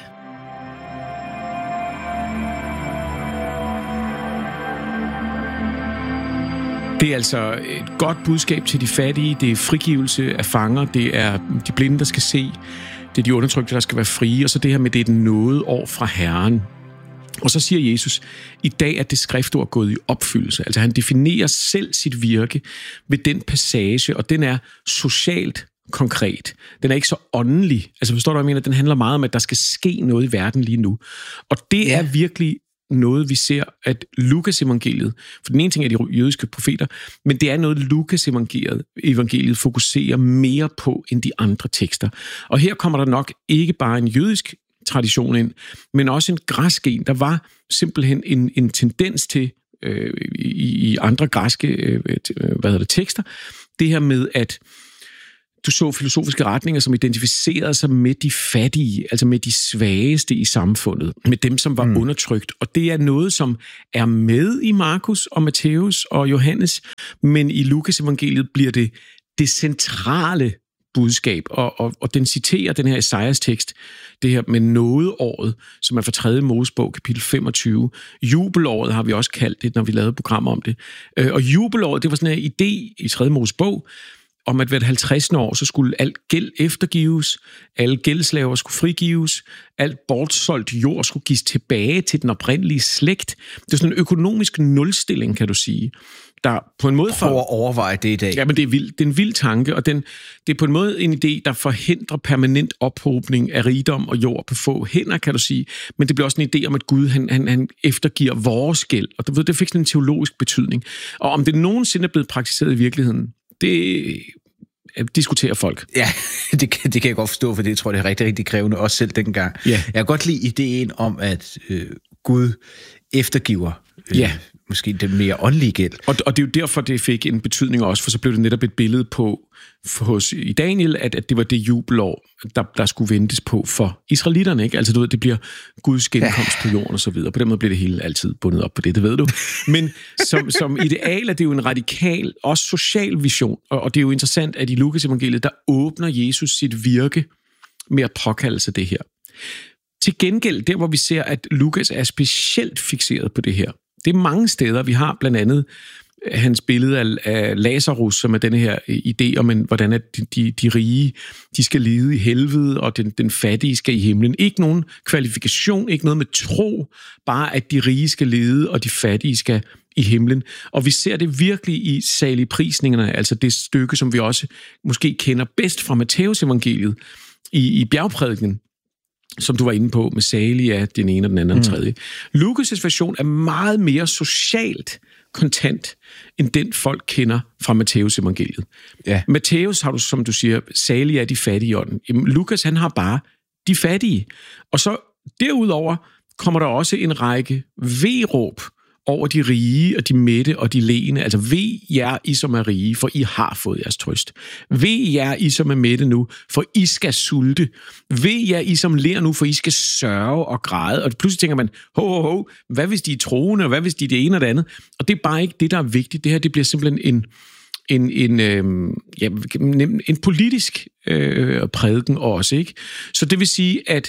Det er altså et godt budskab til de fattige, det er frigivelse af fanger, det er de blinde, der skal se, det er de undertrykte, der skal være frie, og så det her med, det er den nådeår fra Herren. Og så siger Jesus, i dag er det skriftord gået i opfyldelse. Altså han definerer selv sit virke ved den passage, og den er socialt konkret. Den er ikke så åndelig. Altså forstår du, hvad jeg mener? Den handler meget om, at der skal ske noget i verden lige nu. Og det ja. er virkelig noget, vi ser, at Lukas evangeliet, for den ene ting er de jødiske profeter, men det er noget, Lukas evangeliet, evangeliet fokuserer mere på end de andre tekster. Og her kommer der nok ikke bare en jødisk tradition ind, men også en græsk en. Der var simpelthen en, en tendens til, øh, i, i andre græske øh, hvad hedder det, tekster, det her med, at du så filosofiske retninger, som identificerede sig med de fattige, altså med de svageste i samfundet, med dem, som var mm. undertrykt. Og det er noget, som er med i Markus og Matthæus og Johannes, men i Lukas evangeliet bliver det det centrale budskab, og, og, og den citerer den her Esajas tekst, det her med nådeåret, som er fra tredje Mosebog, kapitel femogtyve. Jubelåret har vi også kaldt det, når vi lavede program om det. Og jubelåret, det var sådan en idé i tredje Mosebog, om at hvert halvtredsende år, så skulle alt gæld eftergives, alle gældslaver skulle frigives, alt bortsolgt jord skulle gives tilbage til den oprindelige slægt. Det er sådan en økonomisk nulstilling, kan du sige, der på en måde... For at overveje det i dag. Ja, men det er, vild, det er en vild tanke, og den, det er på en måde en idé, der forhindrer permanent ophobning af rigdom og jord på få hænder, kan du sige. Men det bliver også en idé om, at Gud han, han, han eftergiver vores gæld, og du ved, det fik sådan en teologisk betydning. Og om det nogensinde er blevet praktiseret i virkeligheden, det diskuterer folk. Ja, det kan, det kan jeg godt forstå, for det tror jeg, det er rigtig, rigtig krævende, også selv dengang. Ja. Jeg kan godt lide ideen om, at øh, Gud eftergiver øh, ja. måske den mere åndelige gæld. Og, og det er jo derfor, det fik en betydning også, for så blev det netop et billede på hos, i Daniel, at, at det var det jubelår, der, der skulle ventes på for israelitterne, ikke? Altså, du ved, det bliver Guds genkomst ja. på jorden og så videre. På den måde bliver det hele altid bundet op på det, det ved du. Men som, som ideal er det jo en radikal, også social vision, og, og det er jo interessant, at i Lukas evangeliet, der åbner Jesus sit virke med at påkalde sig det her. Til gengæld, der hvor vi ser, at Lukas er specielt fikseret på det her, det er mange steder. Vi har blandt andet hans billede af, af Lazarus, som er denne her idé om, en, hvordan at de, de rige de skal lide i helvede, og den, den fattige skal i himlen. Ikke nogen kvalifikation, ikke noget med tro, bare at de rige skal lide, og de fattige skal i himlen. Og vi ser det virkelig i saligprisningerne, altså det stykke, som vi også måske kender bedst fra Matthæus evangeliet i, i bjergprædiken, som du var inde på, med salig af den ene og den anden og den tredje. Mm. Lukas' version er meget mere socialt kontant, end den folk kender fra Matthæus evangeliet. Ja. Matthæus har du, som du siger, salig af de fattige i ånden. Lukas, han har bare de fattige. Og så derudover kommer der også en række ve-råb over de rige og de mætte og de leende. Altså, ve jer, I som er rige, for I har fået jeres trøst. Ve jer, I som er mætte nu, for I skal sulte. Ve jer, I som ler nu, for I skal sørge og græde. Og pludselig tænker man, ho, ho, ho, hvad hvis de er troende, og hvad hvis de er det ene og det andet? Og det er bare ikke det, der er vigtigt. Det her, det bliver simpelthen en, en, en, øh, ja, en politisk øh, prædiken også, ikke? Så det vil sige, at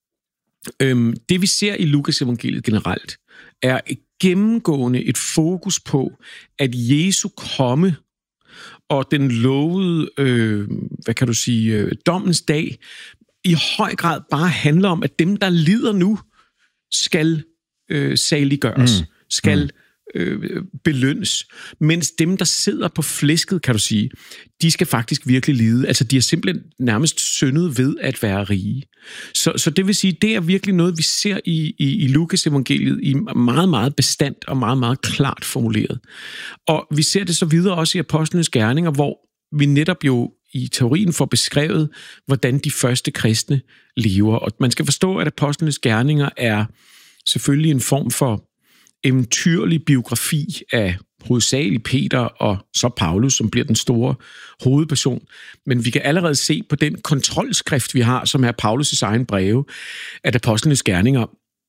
øh, det, vi ser i Lukas evangeliet generelt, er gennemgående et fokus på, at Jesu komme og den lovede, øh, hvad kan du sige, øh, dommens dag, i høj grad bare handler om, at dem, der lider nu, skal øh, saliggøres, mm. skal øh, belønnes, mens dem, der sidder på flæsket, kan du sige, de skal faktisk virkelig lide. Altså, de er simpelthen nærmest syndet ved at være rige. Så, så det vil sige, det er virkelig noget, vi ser i, i, i Lukas evangeliet, i meget, meget bestandt og meget, meget klart formuleret. Og vi ser det så videre også i apostlenes gerninger, hvor vi netop jo i teorien får beskrevet, hvordan de første kristne lever. Og man skal forstå, at apostlenes gerninger er selvfølgelig en form for eventyrlig biografi af hovedsageligt Peter og så Paulus, som bliver den store hovedperson. Men vi kan allerede se på den kontrolskrift, vi har, som er Paulus' egen breve, at apostlenes gerninger,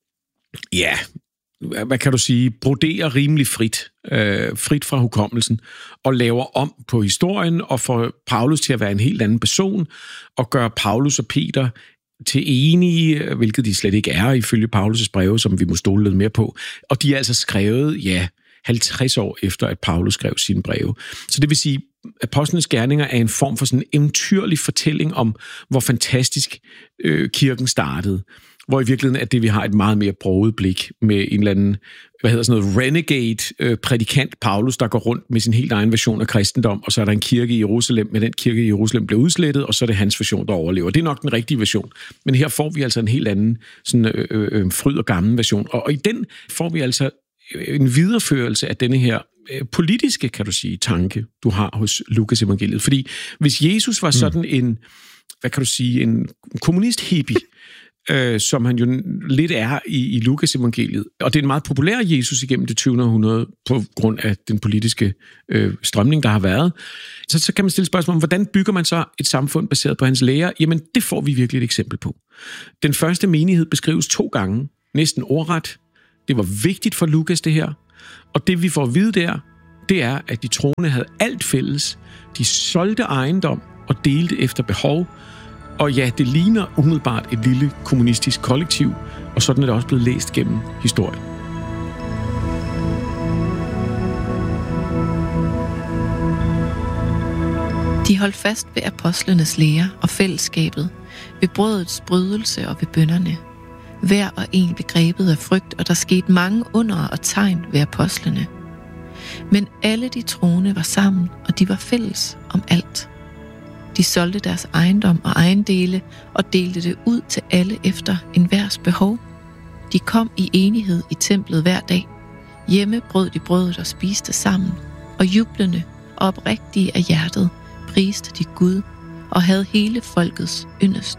ja, hvad kan du sige, broderer rimelig frit, øh, frit fra hukommelsen, og laver om på historien, og får Paulus til at være en helt anden person, og gør Paulus og Peter til enige, hvilket de slet ikke er, ifølge Paulus' breve, som vi må stole lidt mere på. Og de er altså skrevet, ja, halvtreds år efter, at Paulus skrev sine breve. Så det vil sige, at apostlenes gerninger er en form for sådan en eventyrlig fortælling om, hvor fantastisk øh, kirken startede. Hvor i virkeligheden er det, vi har et meget mere broget blik med en eller anden, hvad hedder sådan noget, renegade øh, prædikant Paulus, der går rundt med sin helt egen version af kristendom, og så er der en kirke i Jerusalem, men den kirke i Jerusalem bliver udslettet, og så er det hans version, der overlever. Det er nok den rigtige version. Men her får vi altså en helt anden sådan, øh, øh, fryd og gammel version. Og, og i den får vi altså en videreførelse af denne her øh, politiske, kan du sige, tanke, du har hos Lukas evangeliet. Fordi hvis Jesus var sådan mm. en, hvad kan du sige, en kommunist-hippie, øh, som han jo lidt er i, i Lukas evangeliet. Og det er en meget populær Jesus igennem det tyvende århundrede på grund af den politiske øh, strømning, der har været. Så, så kan man stille spørgsmål om, hvordan bygger man så et samfund baseret på hans lære? Jamen, det får vi virkelig et eksempel på. Den første menighed beskrives to gange, næsten ordret. Det var vigtigt for Lukas, det her. Og det, vi får at vide der, det er, at de troende havde alt fælles. De solgte ejendom og delte efter behov. Og ja, det ligner umiddelbart et lille kommunistisk kollektiv, og sådan er det også blevet læst gennem historien. De holdt fast ved apostlenes lære og fællesskabet, ved brødets brydelse og ved bønnerne. Hver og en blev grebet af frygt, og der skete mange under og tegn ved apostlene. Men alle de troende var sammen, og de var fælles om alt. De solgte deres ejendom og ejendele og delte det ud til alle efter enhvers behov. De kom i enighed i templet hver dag. Hjemme brød de brødet og spiste sammen, og jublende og oprigtige af hjertet priste de Gud og havde hele folkets yndest.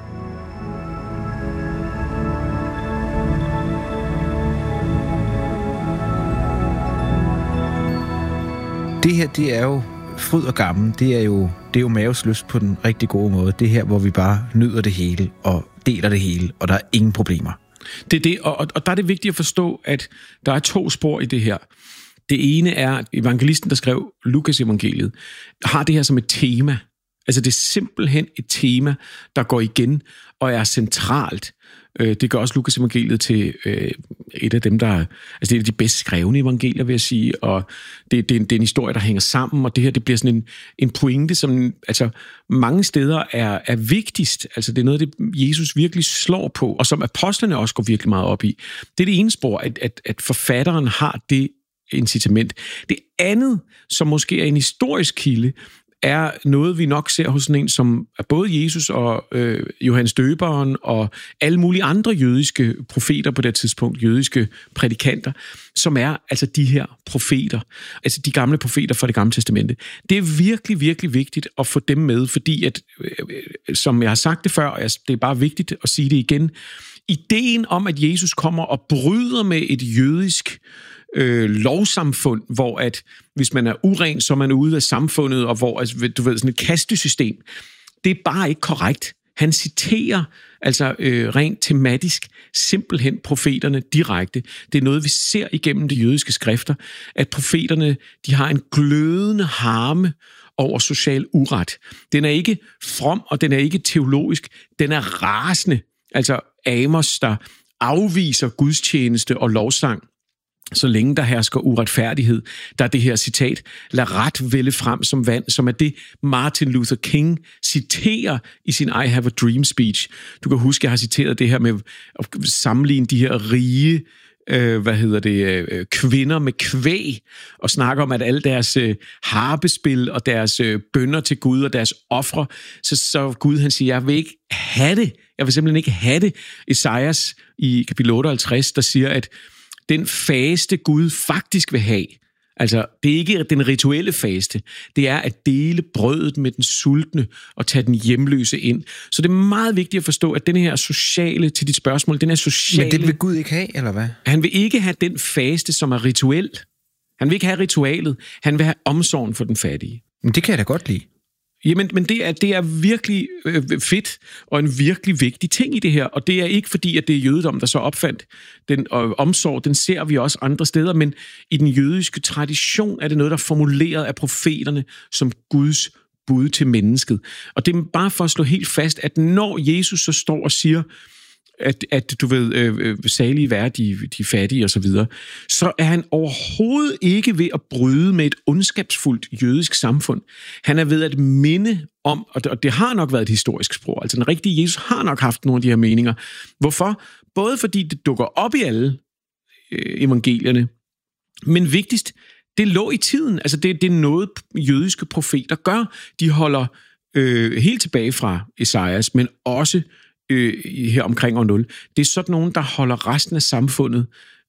Det her, det er jo fryd og gammel. Det er jo, det er jo maves lyst på den rigtig gode måde. Det her, hvor vi bare nyder det hele og deler det hele, og der er ingen problemer. Det er det, og, og der er det vigtigt at forstå, at der er to spor i det her. Det ene er, at evangelisten, der skrev Lukas evangeliet, har det her som et tema. Altså det er simpelthen et tema, der går igen og er centralt. Det gør også Lukas evangeliet til øh, et af dem, der... Altså det er et af de bedst skrevne evangelier, vil jeg sige, og det, det, er en, det er en historie, der hænger sammen, og det her, det bliver sådan en, en pointe, som altså mange steder er, er vigtigst. Altså det er noget, det Jesus virkelig slår på, og som apostlene også går virkelig meget op i. Det er det ene spor, at, at, at forfatteren har det incitament. Det andet, som måske er en historisk kilde, er noget, vi nok ser hos en, som er både Jesus og øh, Johannes Døberen og alle mulige andre jødiske profeter på det tidspunkt, jødiske prædikanter, som er altså de her profeter, altså de gamle profeter fra det gamle testamente. Det er virkelig, virkelig vigtigt at få dem med, fordi at, øh, som jeg har sagt det før, og det er bare vigtigt at sige det igen, ideen om, at Jesus kommer og bryder med et jødisk Øh, lovsamfund, hvor at hvis man er uren, så er man ude af samfundet, og hvor altså, du ved, sådan et kastesystem. Det er bare ikke korrekt. Han citerer altså øh, rent tematisk simpelthen profeterne direkte. Det er noget, vi ser igennem de jødiske skrifter, at profeterne, de har en glødende harme over social uret. Den er ikke from, og den er ikke teologisk. Den er rasende. Altså Amos, der afviser gudstjeneste og lovsang, så længe der hersker uretfærdighed. Der er det her citat, lad ret vælge frem som vand, som er det Martin Luther King citerer i sin I Have a Dream speech. Du kan huske, jeg har citeret det her med at sammenligne de her rige øh, hvad hedder det, øh, kvinder med kvæg, og snakker om, at alle deres øh, harpespil og deres øh, bønner til Gud og deres ofre, så, så Gud han siger, jeg vil ikke have det. Jeg vil simpelthen ikke have det. Esajas i kapitel otteoghalvtreds, der siger, at den faste Gud faktisk vil have, altså det er ikke den rituelle faste, det er at dele brødet med den sultne og tage den hjemløse ind. Så det er meget vigtigt at forstå, at den her sociale, til dit spørgsmål, den er sociale... Men det vil Gud ikke have, eller hvad? Han vil ikke have den faste, som er rituel. Han vil ikke have ritualet. Han vil have omsorgen for den fattige. Men det kan jeg da godt lide. Jamen, men det er, det er virkelig øh, fedt og en virkelig vigtig ting i det her, og det er ikke fordi, at det er jødedom, der så opfandt den øh, omsorg, den ser vi også andre steder, men i den jødiske tradition er det noget, der er formuleret af profeterne som Guds bud til mennesket. Og det er bare for at slå helt fast, at når Jesus så står og siger, at, at du ved, øh, salige være de, de fattige og så videre, så er han overhovedet ikke ved at bryde med et ondskabsfuldt jødisk samfund. Han er ved at minde om, og det, og det har nok været et historisk spor, altså den rigtige Jesus har nok haft nogle af de her meninger. Hvorfor? Både fordi det dukker op i alle øh, evangelierne, men vigtigst, det lå i tiden. Altså det, det er noget, jødiske profeter gør. De holder øh, helt tilbage fra Esajas, men også Øh, her omkring år nul. Det er sådan nogen, der holder resten af samfundet,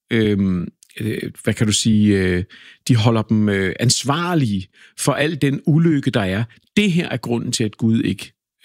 øh, øh, hvad kan du sige, øh, de holder dem øh, ansvarlige for al den ulykke, der er. Det her er grunden til, at Gud ikke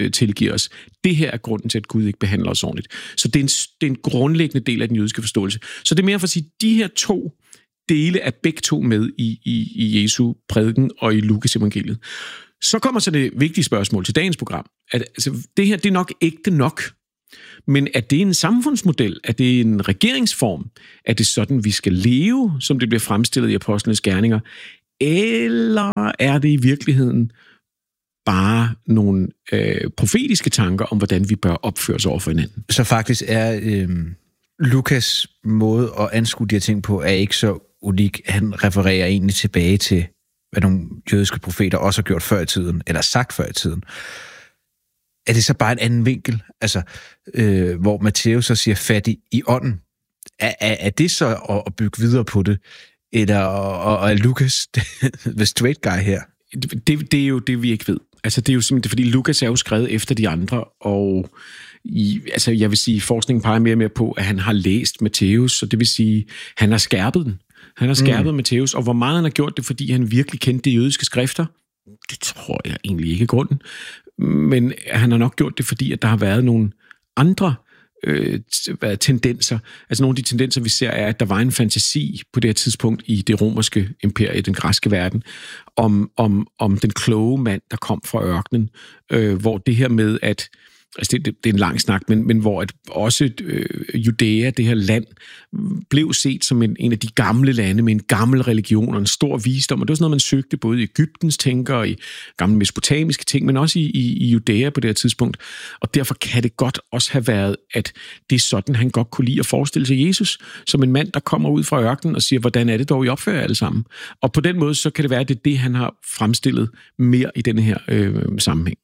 øh, tilgiver os. Det her er grunden til, at Gud ikke behandler os ordentligt. Så det er en, det er en grundlæggende del af den jødiske forståelse. Så det er mere for at sige, at de her to dele er begge to med i, i, i Jesu prædiken og i Lukas evangeliet. Så kommer så det vigtige spørgsmål til dagens program. At, altså, det her det er nok ægte nok, men er det en samfundsmodel? Er det en regeringsform? Er det sådan, vi skal leve, som det bliver fremstillet i apostlenes gerninger? Eller er det i virkeligheden bare nogle øh, profetiske tanker om, hvordan vi bør opføre os over for hinanden? Så faktisk er øh, Lukas måde at anskue de her ting på, er ikke så unik. Han refererer egentlig tilbage til, hvad nogle jødiske profeter også har gjort før i tiden, eller sagt før i tiden. Er det så bare en anden vinkel? Altså, øh, hvor Matthæus så siger fattig i ånden. Er, er, er det så at, at bygge videre på det? Eller og er Lukas the straight guy her? Det, det, det er jo det, vi ikke ved. Altså, det er jo simpelthen, fordi Lukas er jo skrevet efter de andre, og i, altså, jeg vil sige, forskningen peger mere og mere på, at han har læst Matthæus, så det vil sige, han har skærpet den. Han har skærpet mm. Matthæus, og hvor meget han har gjort det, fordi han virkelig kendte de jødiske skrifter, det tror jeg egentlig ikke er grunden. Men han har nok gjort det, fordi at der har været nogle andre øh, tendenser. Altså nogle af de tendenser, vi ser, er, at der var en fantasi på det her tidspunkt i det romerske imperie, den græske verden, om, om, om den kloge mand, der kom fra ørkenen, øh, hvor det her med, at altså det, det, det er en lang snak, men, men hvor at også øh, Judæa, det her land, blev set som en, en af de gamle lande med en gammel religion og en stor visdom, og det var sådan noget, man søgte både i Egyptens tænker og i gamle mesopotamiske ting, men også i, i, i Judæa på det her tidspunkt. Og derfor kan det godt også have været, at det er sådan, han godt kunne lide at forestille sig Jesus, som en mand, der kommer ud fra ørkenen og siger, hvordan er det dog, I opfører alle sammen? Og på den måde, så kan det være, at det er det, han har fremstillet mere i denne her øh, sammenhæng.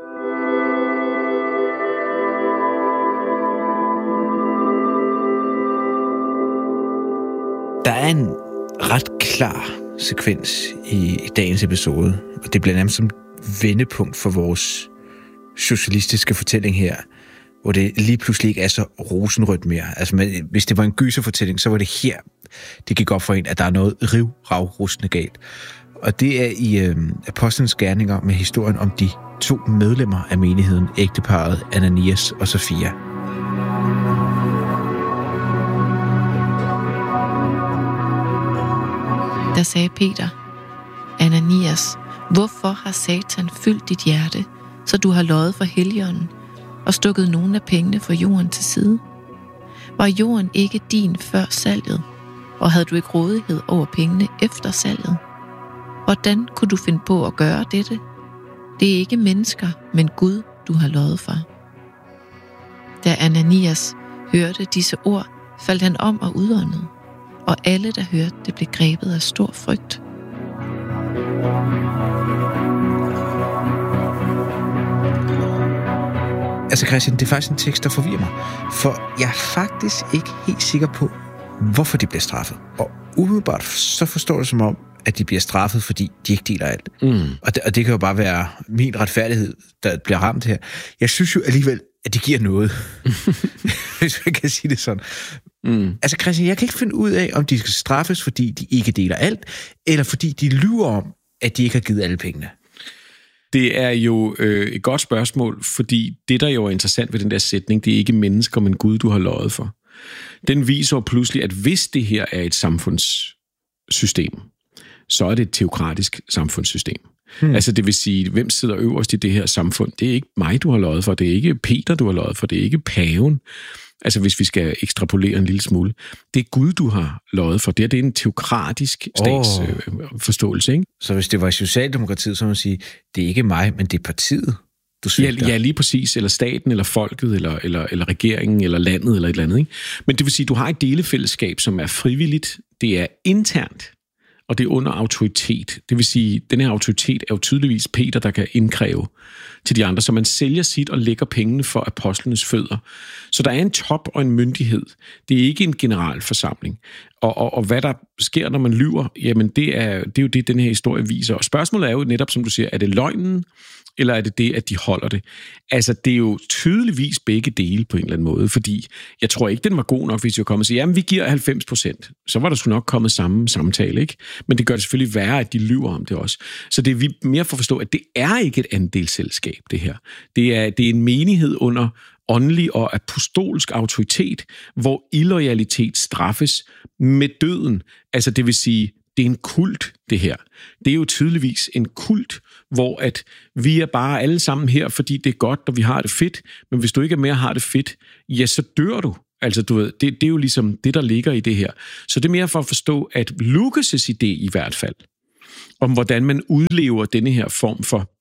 Der er en ret klar sekvens i, i dagens episode, og det bliver nærmest som vendepunkt for vores socialistiske fortælling her, hvor det lige pludselig ikke er så rosenrødt mere. Altså, man, hvis det var en gyserfortælling, så var det her, det gik op for en, at der er noget riv-rav-rustende galt. Og det er i øh, apostlenes gerninger med historien om de to medlemmer af menigheden, ægteparret Ananias og Safira. Der sagde Peter, Ananias, hvorfor har Satan fyldt dit hjerte, så du har løjet for Helligånden og stukket nogle af pengene fra jorden til side? Var jorden ikke din før salget, og havde du ikke rådighed over pengene efter salget? Hvordan kunne du finde på at gøre dette? Det er ikke mennesker, men Gud, du har løjet for. Da Ananias hørte disse ord, faldt han om og udåndede, og alle, der hørte det, blev grebet af stor frygt. Altså Christian, det er faktisk en tekst, der forvirrer mig, for jeg er faktisk ikke helt sikker på, hvorfor de bliver straffet. Og umiddelbart så forstår det som om, at de bliver straffet, fordi de ikke deler alt. Mm. Og, det, og det kan jo bare være min retfærdighed, der bliver ramt her. Jeg synes jo alligevel, at det giver noget, hvis man kan sige det sådan. Mm. Altså Christian, jeg kan ikke finde ud af, om de skal straffes, fordi de ikke deler alt, eller fordi de lyver om, at de ikke har givet alle pengene. Det er jo øh, et godt spørgsmål, fordi det, der jo er interessant ved den der sætning, det er ikke mennesker, men Gud, du har løjet for. Den viser jo pludselig, at hvis det her er et samfundssystem, så er det et teokratisk samfundssystem. Hmm. Altså det vil sige, hvem sidder øverst i det her samfund? Det er ikke mig, du har løjet for. Det er ikke Peter, du har løjet for. Det er ikke paven. Altså hvis vi skal ekstrapolere en lille smule. Det er Gud, du har løjet for. Det er, det er en teokratisk statsforståelse, oh. øh, ikke? Så hvis det var Socialdemokratiet, så må man sige, det er ikke mig, men det er partiet, du svigter. Ja, ja, lige præcis. Eller staten, eller folket, eller, eller, eller regeringen, eller landet, eller et eller andet, ikke? Men det vil sige, du har et delefællesskab, som er frivilligt. Det er internt. Og det er under autoritet. Det vil sige, den her autoritet er jo tydeligvis Peter, der kan indkræve til de andre. Så man sælger sit og lægger pengene for apostlenes fødder. Så der er en top og en myndighed. Det er ikke en generalforsamling. Og, og, og hvad der sker, når man lyver, jamen det er, det er jo det, den her historie viser. Og spørgsmålet er jo netop, som du siger, er det løgnen, eller er det det, at de holder det? Altså, det er jo tydeligvis begge dele på en eller anden måde, fordi jeg tror ikke, den var god nok, hvis jeg kom og sige, jamen, vi giver halvfems procent. Så var der sgu nok kommet samme samtale, ikke? Men det gør det selvfølgelig værre, at de lyver om det også. Så det er vi mere for at forstå, at det er ikke et andelsselskab, det her. Det er, det er en menighed under åndelig og apostolsk autoritet, hvor illoyalitet straffes med døden. Altså, det vil sige, det er en kult, det her. Det er jo tydeligvis en kult, hvor at vi er bare alle sammen her, fordi det er godt, og vi har det fedt. Men hvis du ikke er mere har det fedt, ja, så dør du. Altså, du ved, det, det er jo ligesom det, der ligger i det her. Så det er mere for at forstå, at Lukas' idé i hvert fald, om hvordan man udlever denne her form for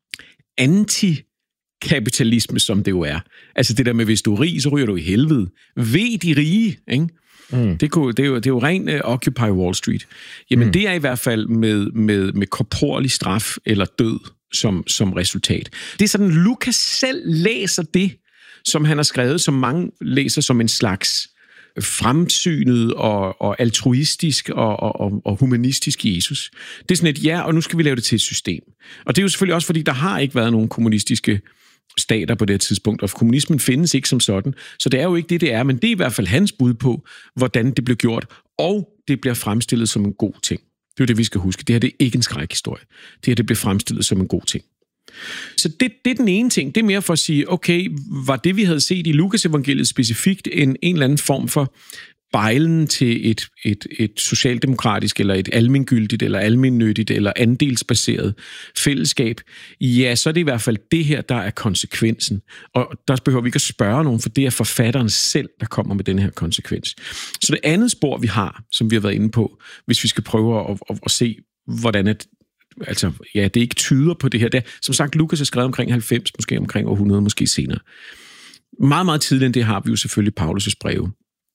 antikapitalisme, som det jo er. Altså det der med, hvis du er rig, så ryger du i helvede. Ved de rige, ikke? Mm. Det, kunne, det, er jo, det er jo ren uh, Occupy Wall Street. Jamen mm. det er i hvert fald med, med, med korporlig straf eller død som, som resultat. Det er sådan, Lukas selv læser det, som han har skrevet, som mange læser som en slags fremsynet og, og altruistisk og, og, og humanistisk Jesus. Det er sådan et ja, og nu skal vi lave det til et system. Og det er jo selvfølgelig også, fordi der har ikke været nogen kommunistiske stater på det her tidspunkt, og kommunismen findes ikke som sådan. Så det er jo ikke det, det er, men det er i hvert fald hans bud på, hvordan det blev gjort, og det bliver fremstillet som en god ting. Det er jo det, vi skal huske. Det her det er ikke en skrækhistorie. Det her det bliver fremstillet som en god ting. Så det, det er den ene ting. Det er mere for at sige, okay, var det, vi havde set i Lukas evangeliet specifikt, en, en eller anden form for bejlen til et, et, et socialdemokratisk, eller et almengyldigt, eller almennyttigt, eller andelsbaseret fællesskab, ja, så er det i hvert fald det her, der er konsekvensen. Og der behøver vi ikke at spørge nogen, for det er forfatteren selv, der kommer med den her konsekvens. Så det andet spor, vi har, som vi har været inde på, hvis vi skal prøve at, at, at se, hvordan at altså, ja, det ikke tyder på det her. Det, som sagt, Lukas har skrevet omkring halvfems, måske omkring århundrede, måske senere. Meget, meget tidligere end det har vi jo selvfølgelig Paulus' breve.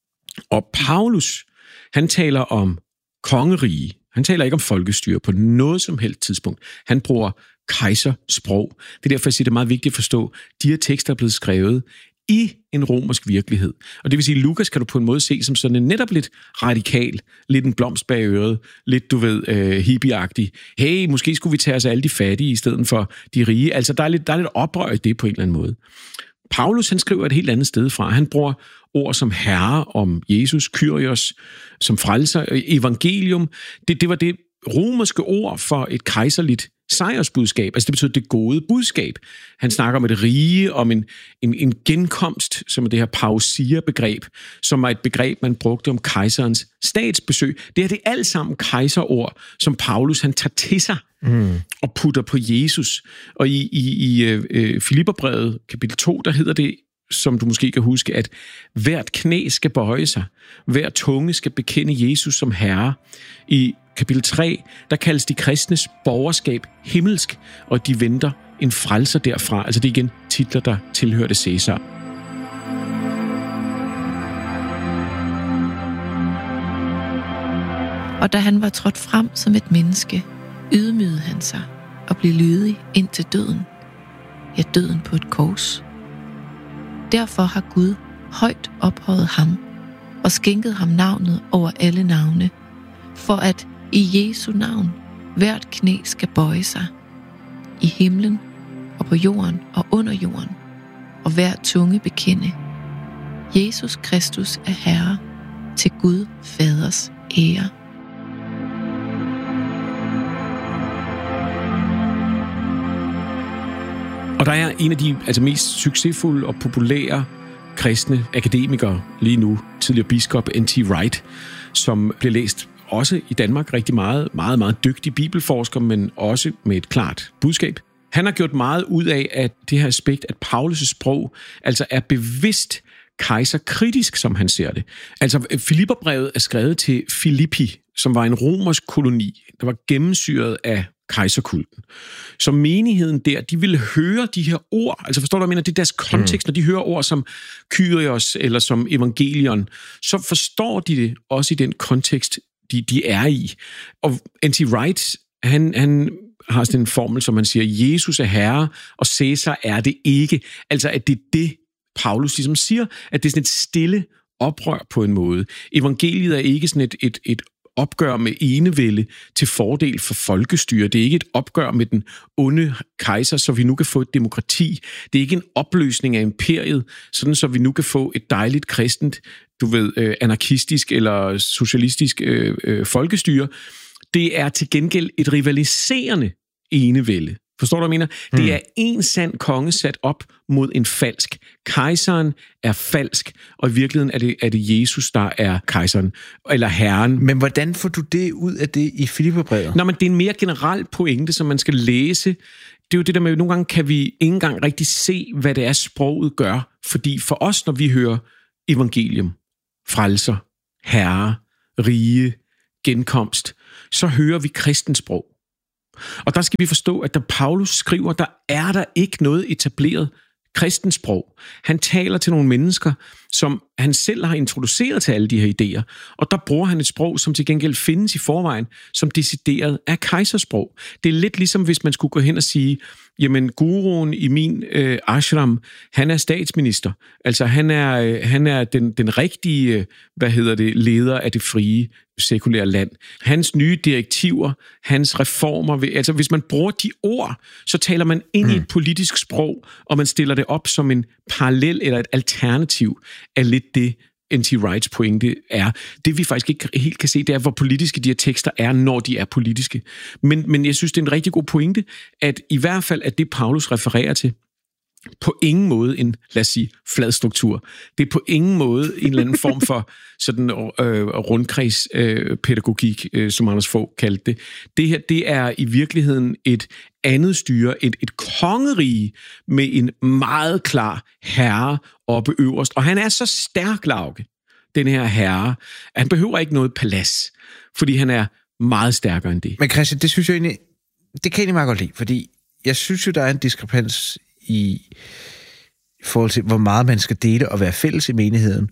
Og Paulus, han taler om kongerige. Han taler ikke om folkestyre på noget som helst tidspunkt. Han bruger kejsersprog. Det er derfor, jeg siger, det er meget vigtigt at forstå, de her tekster er blevet skrevet i en romersk virkelighed. Og det vil sige, Lukas kan du på en måde se som sådan en netop lidt radikal, lidt en blomst bag øret, lidt, du ved, øh, hippieagtig. Hey, måske skulle vi tage os af alle de fattige i stedet for de rige. Altså, der er lidt, der er lidt oprør i det på en eller anden måde. Paulus, han skriver et helt andet sted fra. Han bruger ord som herre om Jesus, Kyrios, som frelser, evangelium. Det, det var det romerske ord for et kejserligt sejrsbudskab. Altså det betyder det gode budskab. Han snakker om et rige, om en, en, en genkomst, som er det her pausia-begreb, som er et begreb, man brugte om kejserens statsbesøg. Det er det alt sammen kejserord, som Paulus han tager til sig mm. og putter på Jesus. Og i, i, i øh, Filipperbrevet, kapitel to, der hedder det, som du måske kan huske, at hvert knæ skal bøje sig, hver tunge skal bekende Jesus som herre. I kapitel tre, der kaldes de kristnes borgerskab himmelsk, og de venter en frelser derfra. Altså det er igen titler, der tilhørte Cæsar. Og da han var trådt frem som et menneske, ydmygede han sig og blev lydig ind til døden. Ja, døden på et kors. Derfor har Gud højt ophøjet ham og skænket ham navnet over alle navne, for at i Jesu navn hvert knæ skal bøje sig, i himlen og på jorden og under jorden, og hver tunge bekende. Jesus Kristus er Herre, til Gud Faders ære. Og der er en af de altså, mest succesfulde og populære kristne akademikere lige nu, tidligere biskop N T Wright, som bliver læst også i Danmark rigtig meget, meget, meget dygtig bibelforsker, men også med et klart budskab. Han har gjort meget ud af, at det her aspekt, at Paulus' sprog altså er bevidst kejserkritisk, som han ser det. Altså, Filipperbrevet er skrevet til Filippi, som var en romersk koloni, der var gennemsyret af kejserkulten. Så menigheden der, de ville høre de her ord, altså forstår du, hvad jeg mener, det er deres kontekst, mm. når de hører ord som Kyrios eller som evangelion, så forstår de det også i den kontekst, de, de er i. Og N T Wright, han, han har sådan en formel, som man siger, Jesus er herre, og Cæsar er det ikke. Altså, at det er det, Paulus ligesom siger, at det er sådan et stille oprør på en måde. Evangeliet er ikke sådan et, et, et opgør med enevælde til fordel for folkestyre. Det er ikke et opgør med den onde kejser, så vi nu kan få et demokrati. Det er ikke en opløsning af imperiet, sådan så vi nu kan få et dejligt kristent, du ved, øh, anarkistisk eller socialistisk øh, øh, folkestyre. Det er til gengæld et rivaliserende enevælde. Forstår du, hvad jeg mener? Hmm. Det er en sand konge sat op mod en falsk. Kejseren er falsk, og i virkeligheden er det, er det Jesus, der er kejseren, eller herren. Men hvordan får du det ud af det i Filipperbrevet? Nå, men det er en mere generel pointe, som man skal læse. Det er jo det der med, at nogle gange kan vi ikke engang rigtig se, hvad det er, sproget gør. Fordi for os, når vi hører evangelium, frelser, herre, rige, genkomst, så hører vi kristens sprog. Og der skal vi forstå, at da Paulus skriver, der er der ikke noget etableret kristens sprog. Han taler til nogle mennesker, som han selv har introduceret til alle de her idéer. Og der bruger han et sprog, som til gengæld findes i forvejen, som decideret er kejsersprog. Det er lidt ligesom, hvis man skulle gå hen og sige, jamen, guruen i min øh, ashram, han er statsminister. Altså, han er, øh, han er den, den rigtige, øh, hvad hedder det, leder af det frie, sekulære land. Hans nye direktiver, hans reformer, altså hvis man bruger de ord, så taler man ind mm. i et politisk sprog, og man stiller det op som en parallel eller et alternativ af lidt det, N T Wrights pointe er. Det vi faktisk ikke helt kan se, det er, hvor politiske de her tekster er, når de er politiske. Men, men jeg synes, det er en rigtig god pointe, at i hvert fald, at det Paulus refererer til, på ingen måde en, lad os sige, flad struktur. Det er på ingen måde en eller anden form for sådan øh, rundkredspædagogik, øh, som Anders Fogh kaldte det. Det her, det er i virkeligheden et andet styre, et, et kongerige med en meget klar herre oppe øverst. Og han er så stærk, Lauke, den her herre, at han behøver ikke noget palads, fordi han er meget stærkere end det. Men Christian, det synes jeg egentlig, det kan jeg egentlig meget godt lide, fordi jeg synes jo, der er en diskrepans i forhold til, hvor meget man skal dele og være fælles i menigheden,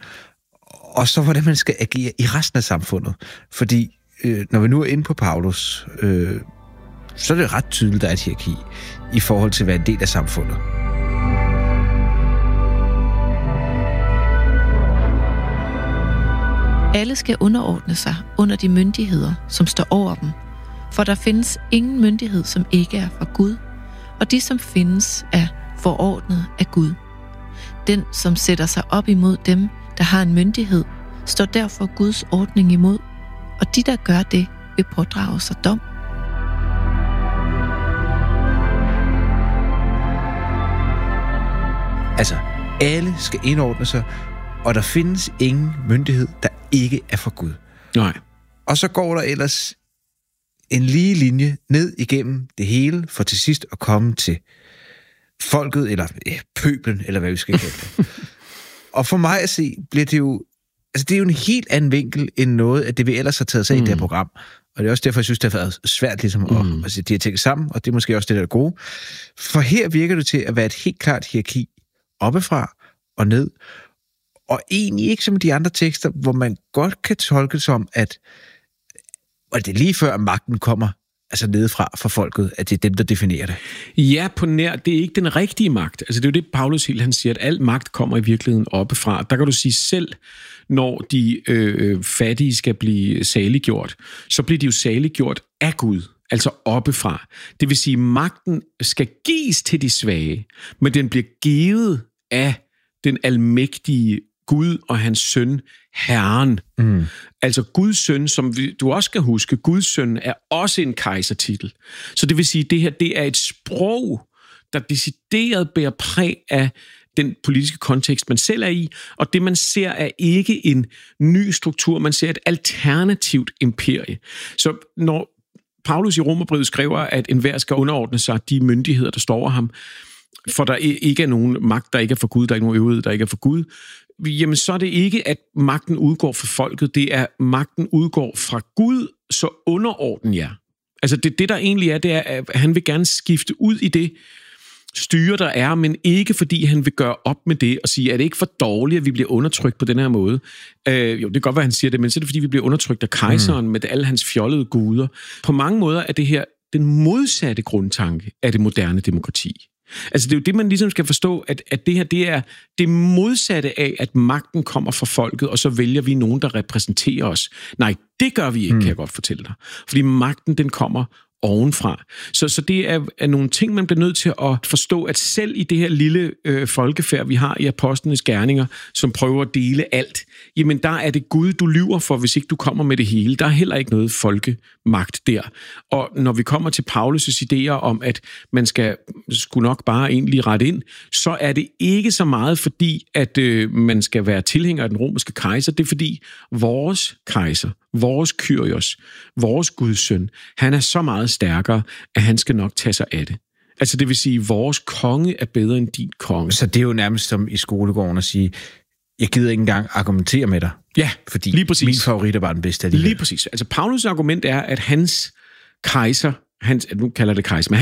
og så hvordan man skal agere i resten af samfundet. Fordi øh, når vi nu er inde på Paulus, øh, så er det ret tydeligt, der er et hierarki i forhold til at være en del af samfundet. Alle skal underordne sig under de myndigheder, som står over dem, for der findes ingen myndighed, som ikke er fra Gud, og de, som findes, er forordnet af Gud. Den, som sætter sig op imod dem, der har en myndighed, står derfor Guds ordning imod, og de, der gør det, vil pådrage sig dom. Altså, alle skal indordne sig, og der findes ingen myndighed, der ikke er fra Gud. Nej. Og så går der ellers en lige linje ned igennem det hele, for til sidst at komme til folket, eller ja, pøblen, eller hvad vi skal kalde det. Og for mig at se, bliver det jo, altså det er jo en helt anden vinkel, end noget af det, vi ellers har taget sig mm. i det her program. Og det er også derfor, jeg synes, det har været svært ligesom mm. at, at sætte de her ting sammen, og det er måske også det, der er gode. For her virker det til at være et helt klart hierarki oppefra og ned, og egentlig ikke som de andre tekster, hvor man godt kan tolke som, at og det er lige før magten kommer altså nedefra for folket, at det er dem, der definerer det. Ja, på nær, det er ikke den rigtige magt. Altså det er jo det, Paulus helt han siger, at al magt kommer i virkeligheden oppefra. Der kan du sige selv, når de øh, fattige skal blive saliggjort, så bliver de jo saliggjort af Gud, altså oppefra. Det vil sige, at magten skal gives til de svage, men den bliver givet af den almægtige Gud og hans søn, Herren. Mm. Altså Guds søn, som vi, du også skal huske, Guds søn er også en kejsertitel. Så det vil sige, at det her det er et sprog, der decideret bærer præg af den politiske kontekst, man selv er i, og det, man ser, er ikke en ny struktur, man ser et alternativt imperie. Så når Paulus i Romerbrevet skriver, at enhver skal underordne sig de myndigheder, der står over ham, for der ikke er nogen magt, der ikke er for Gud, der er ikke nogen øvrighed, der ikke er for Gud, jamen så er det ikke, at magten udgår fra folket, det er, magten udgår fra Gud, så underordnen jer. Altså det, det der egentlig er, det er, at han vil gerne skifte ud i det styre, der er, men ikke fordi han vil gøre op med det og sige, er det ikke for dårligt, at vi bliver undertrykt på den her måde? Øh, jo, det kan godt være, han siger det, men så er det fordi, vi bliver undertrykt af kejseren mm. med alle hans fjollede guder. På mange måder er det her den modsatte grundtanke af det moderne demokrati. Altså, det er jo det, man ligesom skal forstå, at, at det her, det er det modsatte af, at magten kommer fra folket, og så vælger vi nogen, der repræsenterer os. Nej, det gør vi ikke, mm. kan jeg godt fortælle dig. Fordi magten, den kommer ovenfra. Så, så det er, er nogle ting, man bliver nødt til at forstå, at selv i det her lille øh, folkefærd, vi har i apostlenes gerninger, som prøver at dele alt, jamen der er det Gud, du lyver for, hvis ikke du kommer med det hele. Der er heller ikke noget folkemagt der. Og når vi kommer til Paulus' idéer om, at man skal skulle nok bare egentlig rette ind, så er det ikke så meget fordi, at øh, man skal være tilhænger af den romerske kejser. Det er fordi vores kejser, vores Kyrios, vores Guds søn, han er så meget stærkere, at han skal nok tage sig af det. Altså det vil sige, at vores konge er bedre end din konge. Så det er jo nærmest som i skolegården at sige, jeg gider ikke engang argumentere med dig. Ja, fordi lige præcis. Min favorit er bare den bedste af de Lige her. præcis. Altså Paulus' argument er, at hans kejser, hans, nu kalder det kejser, men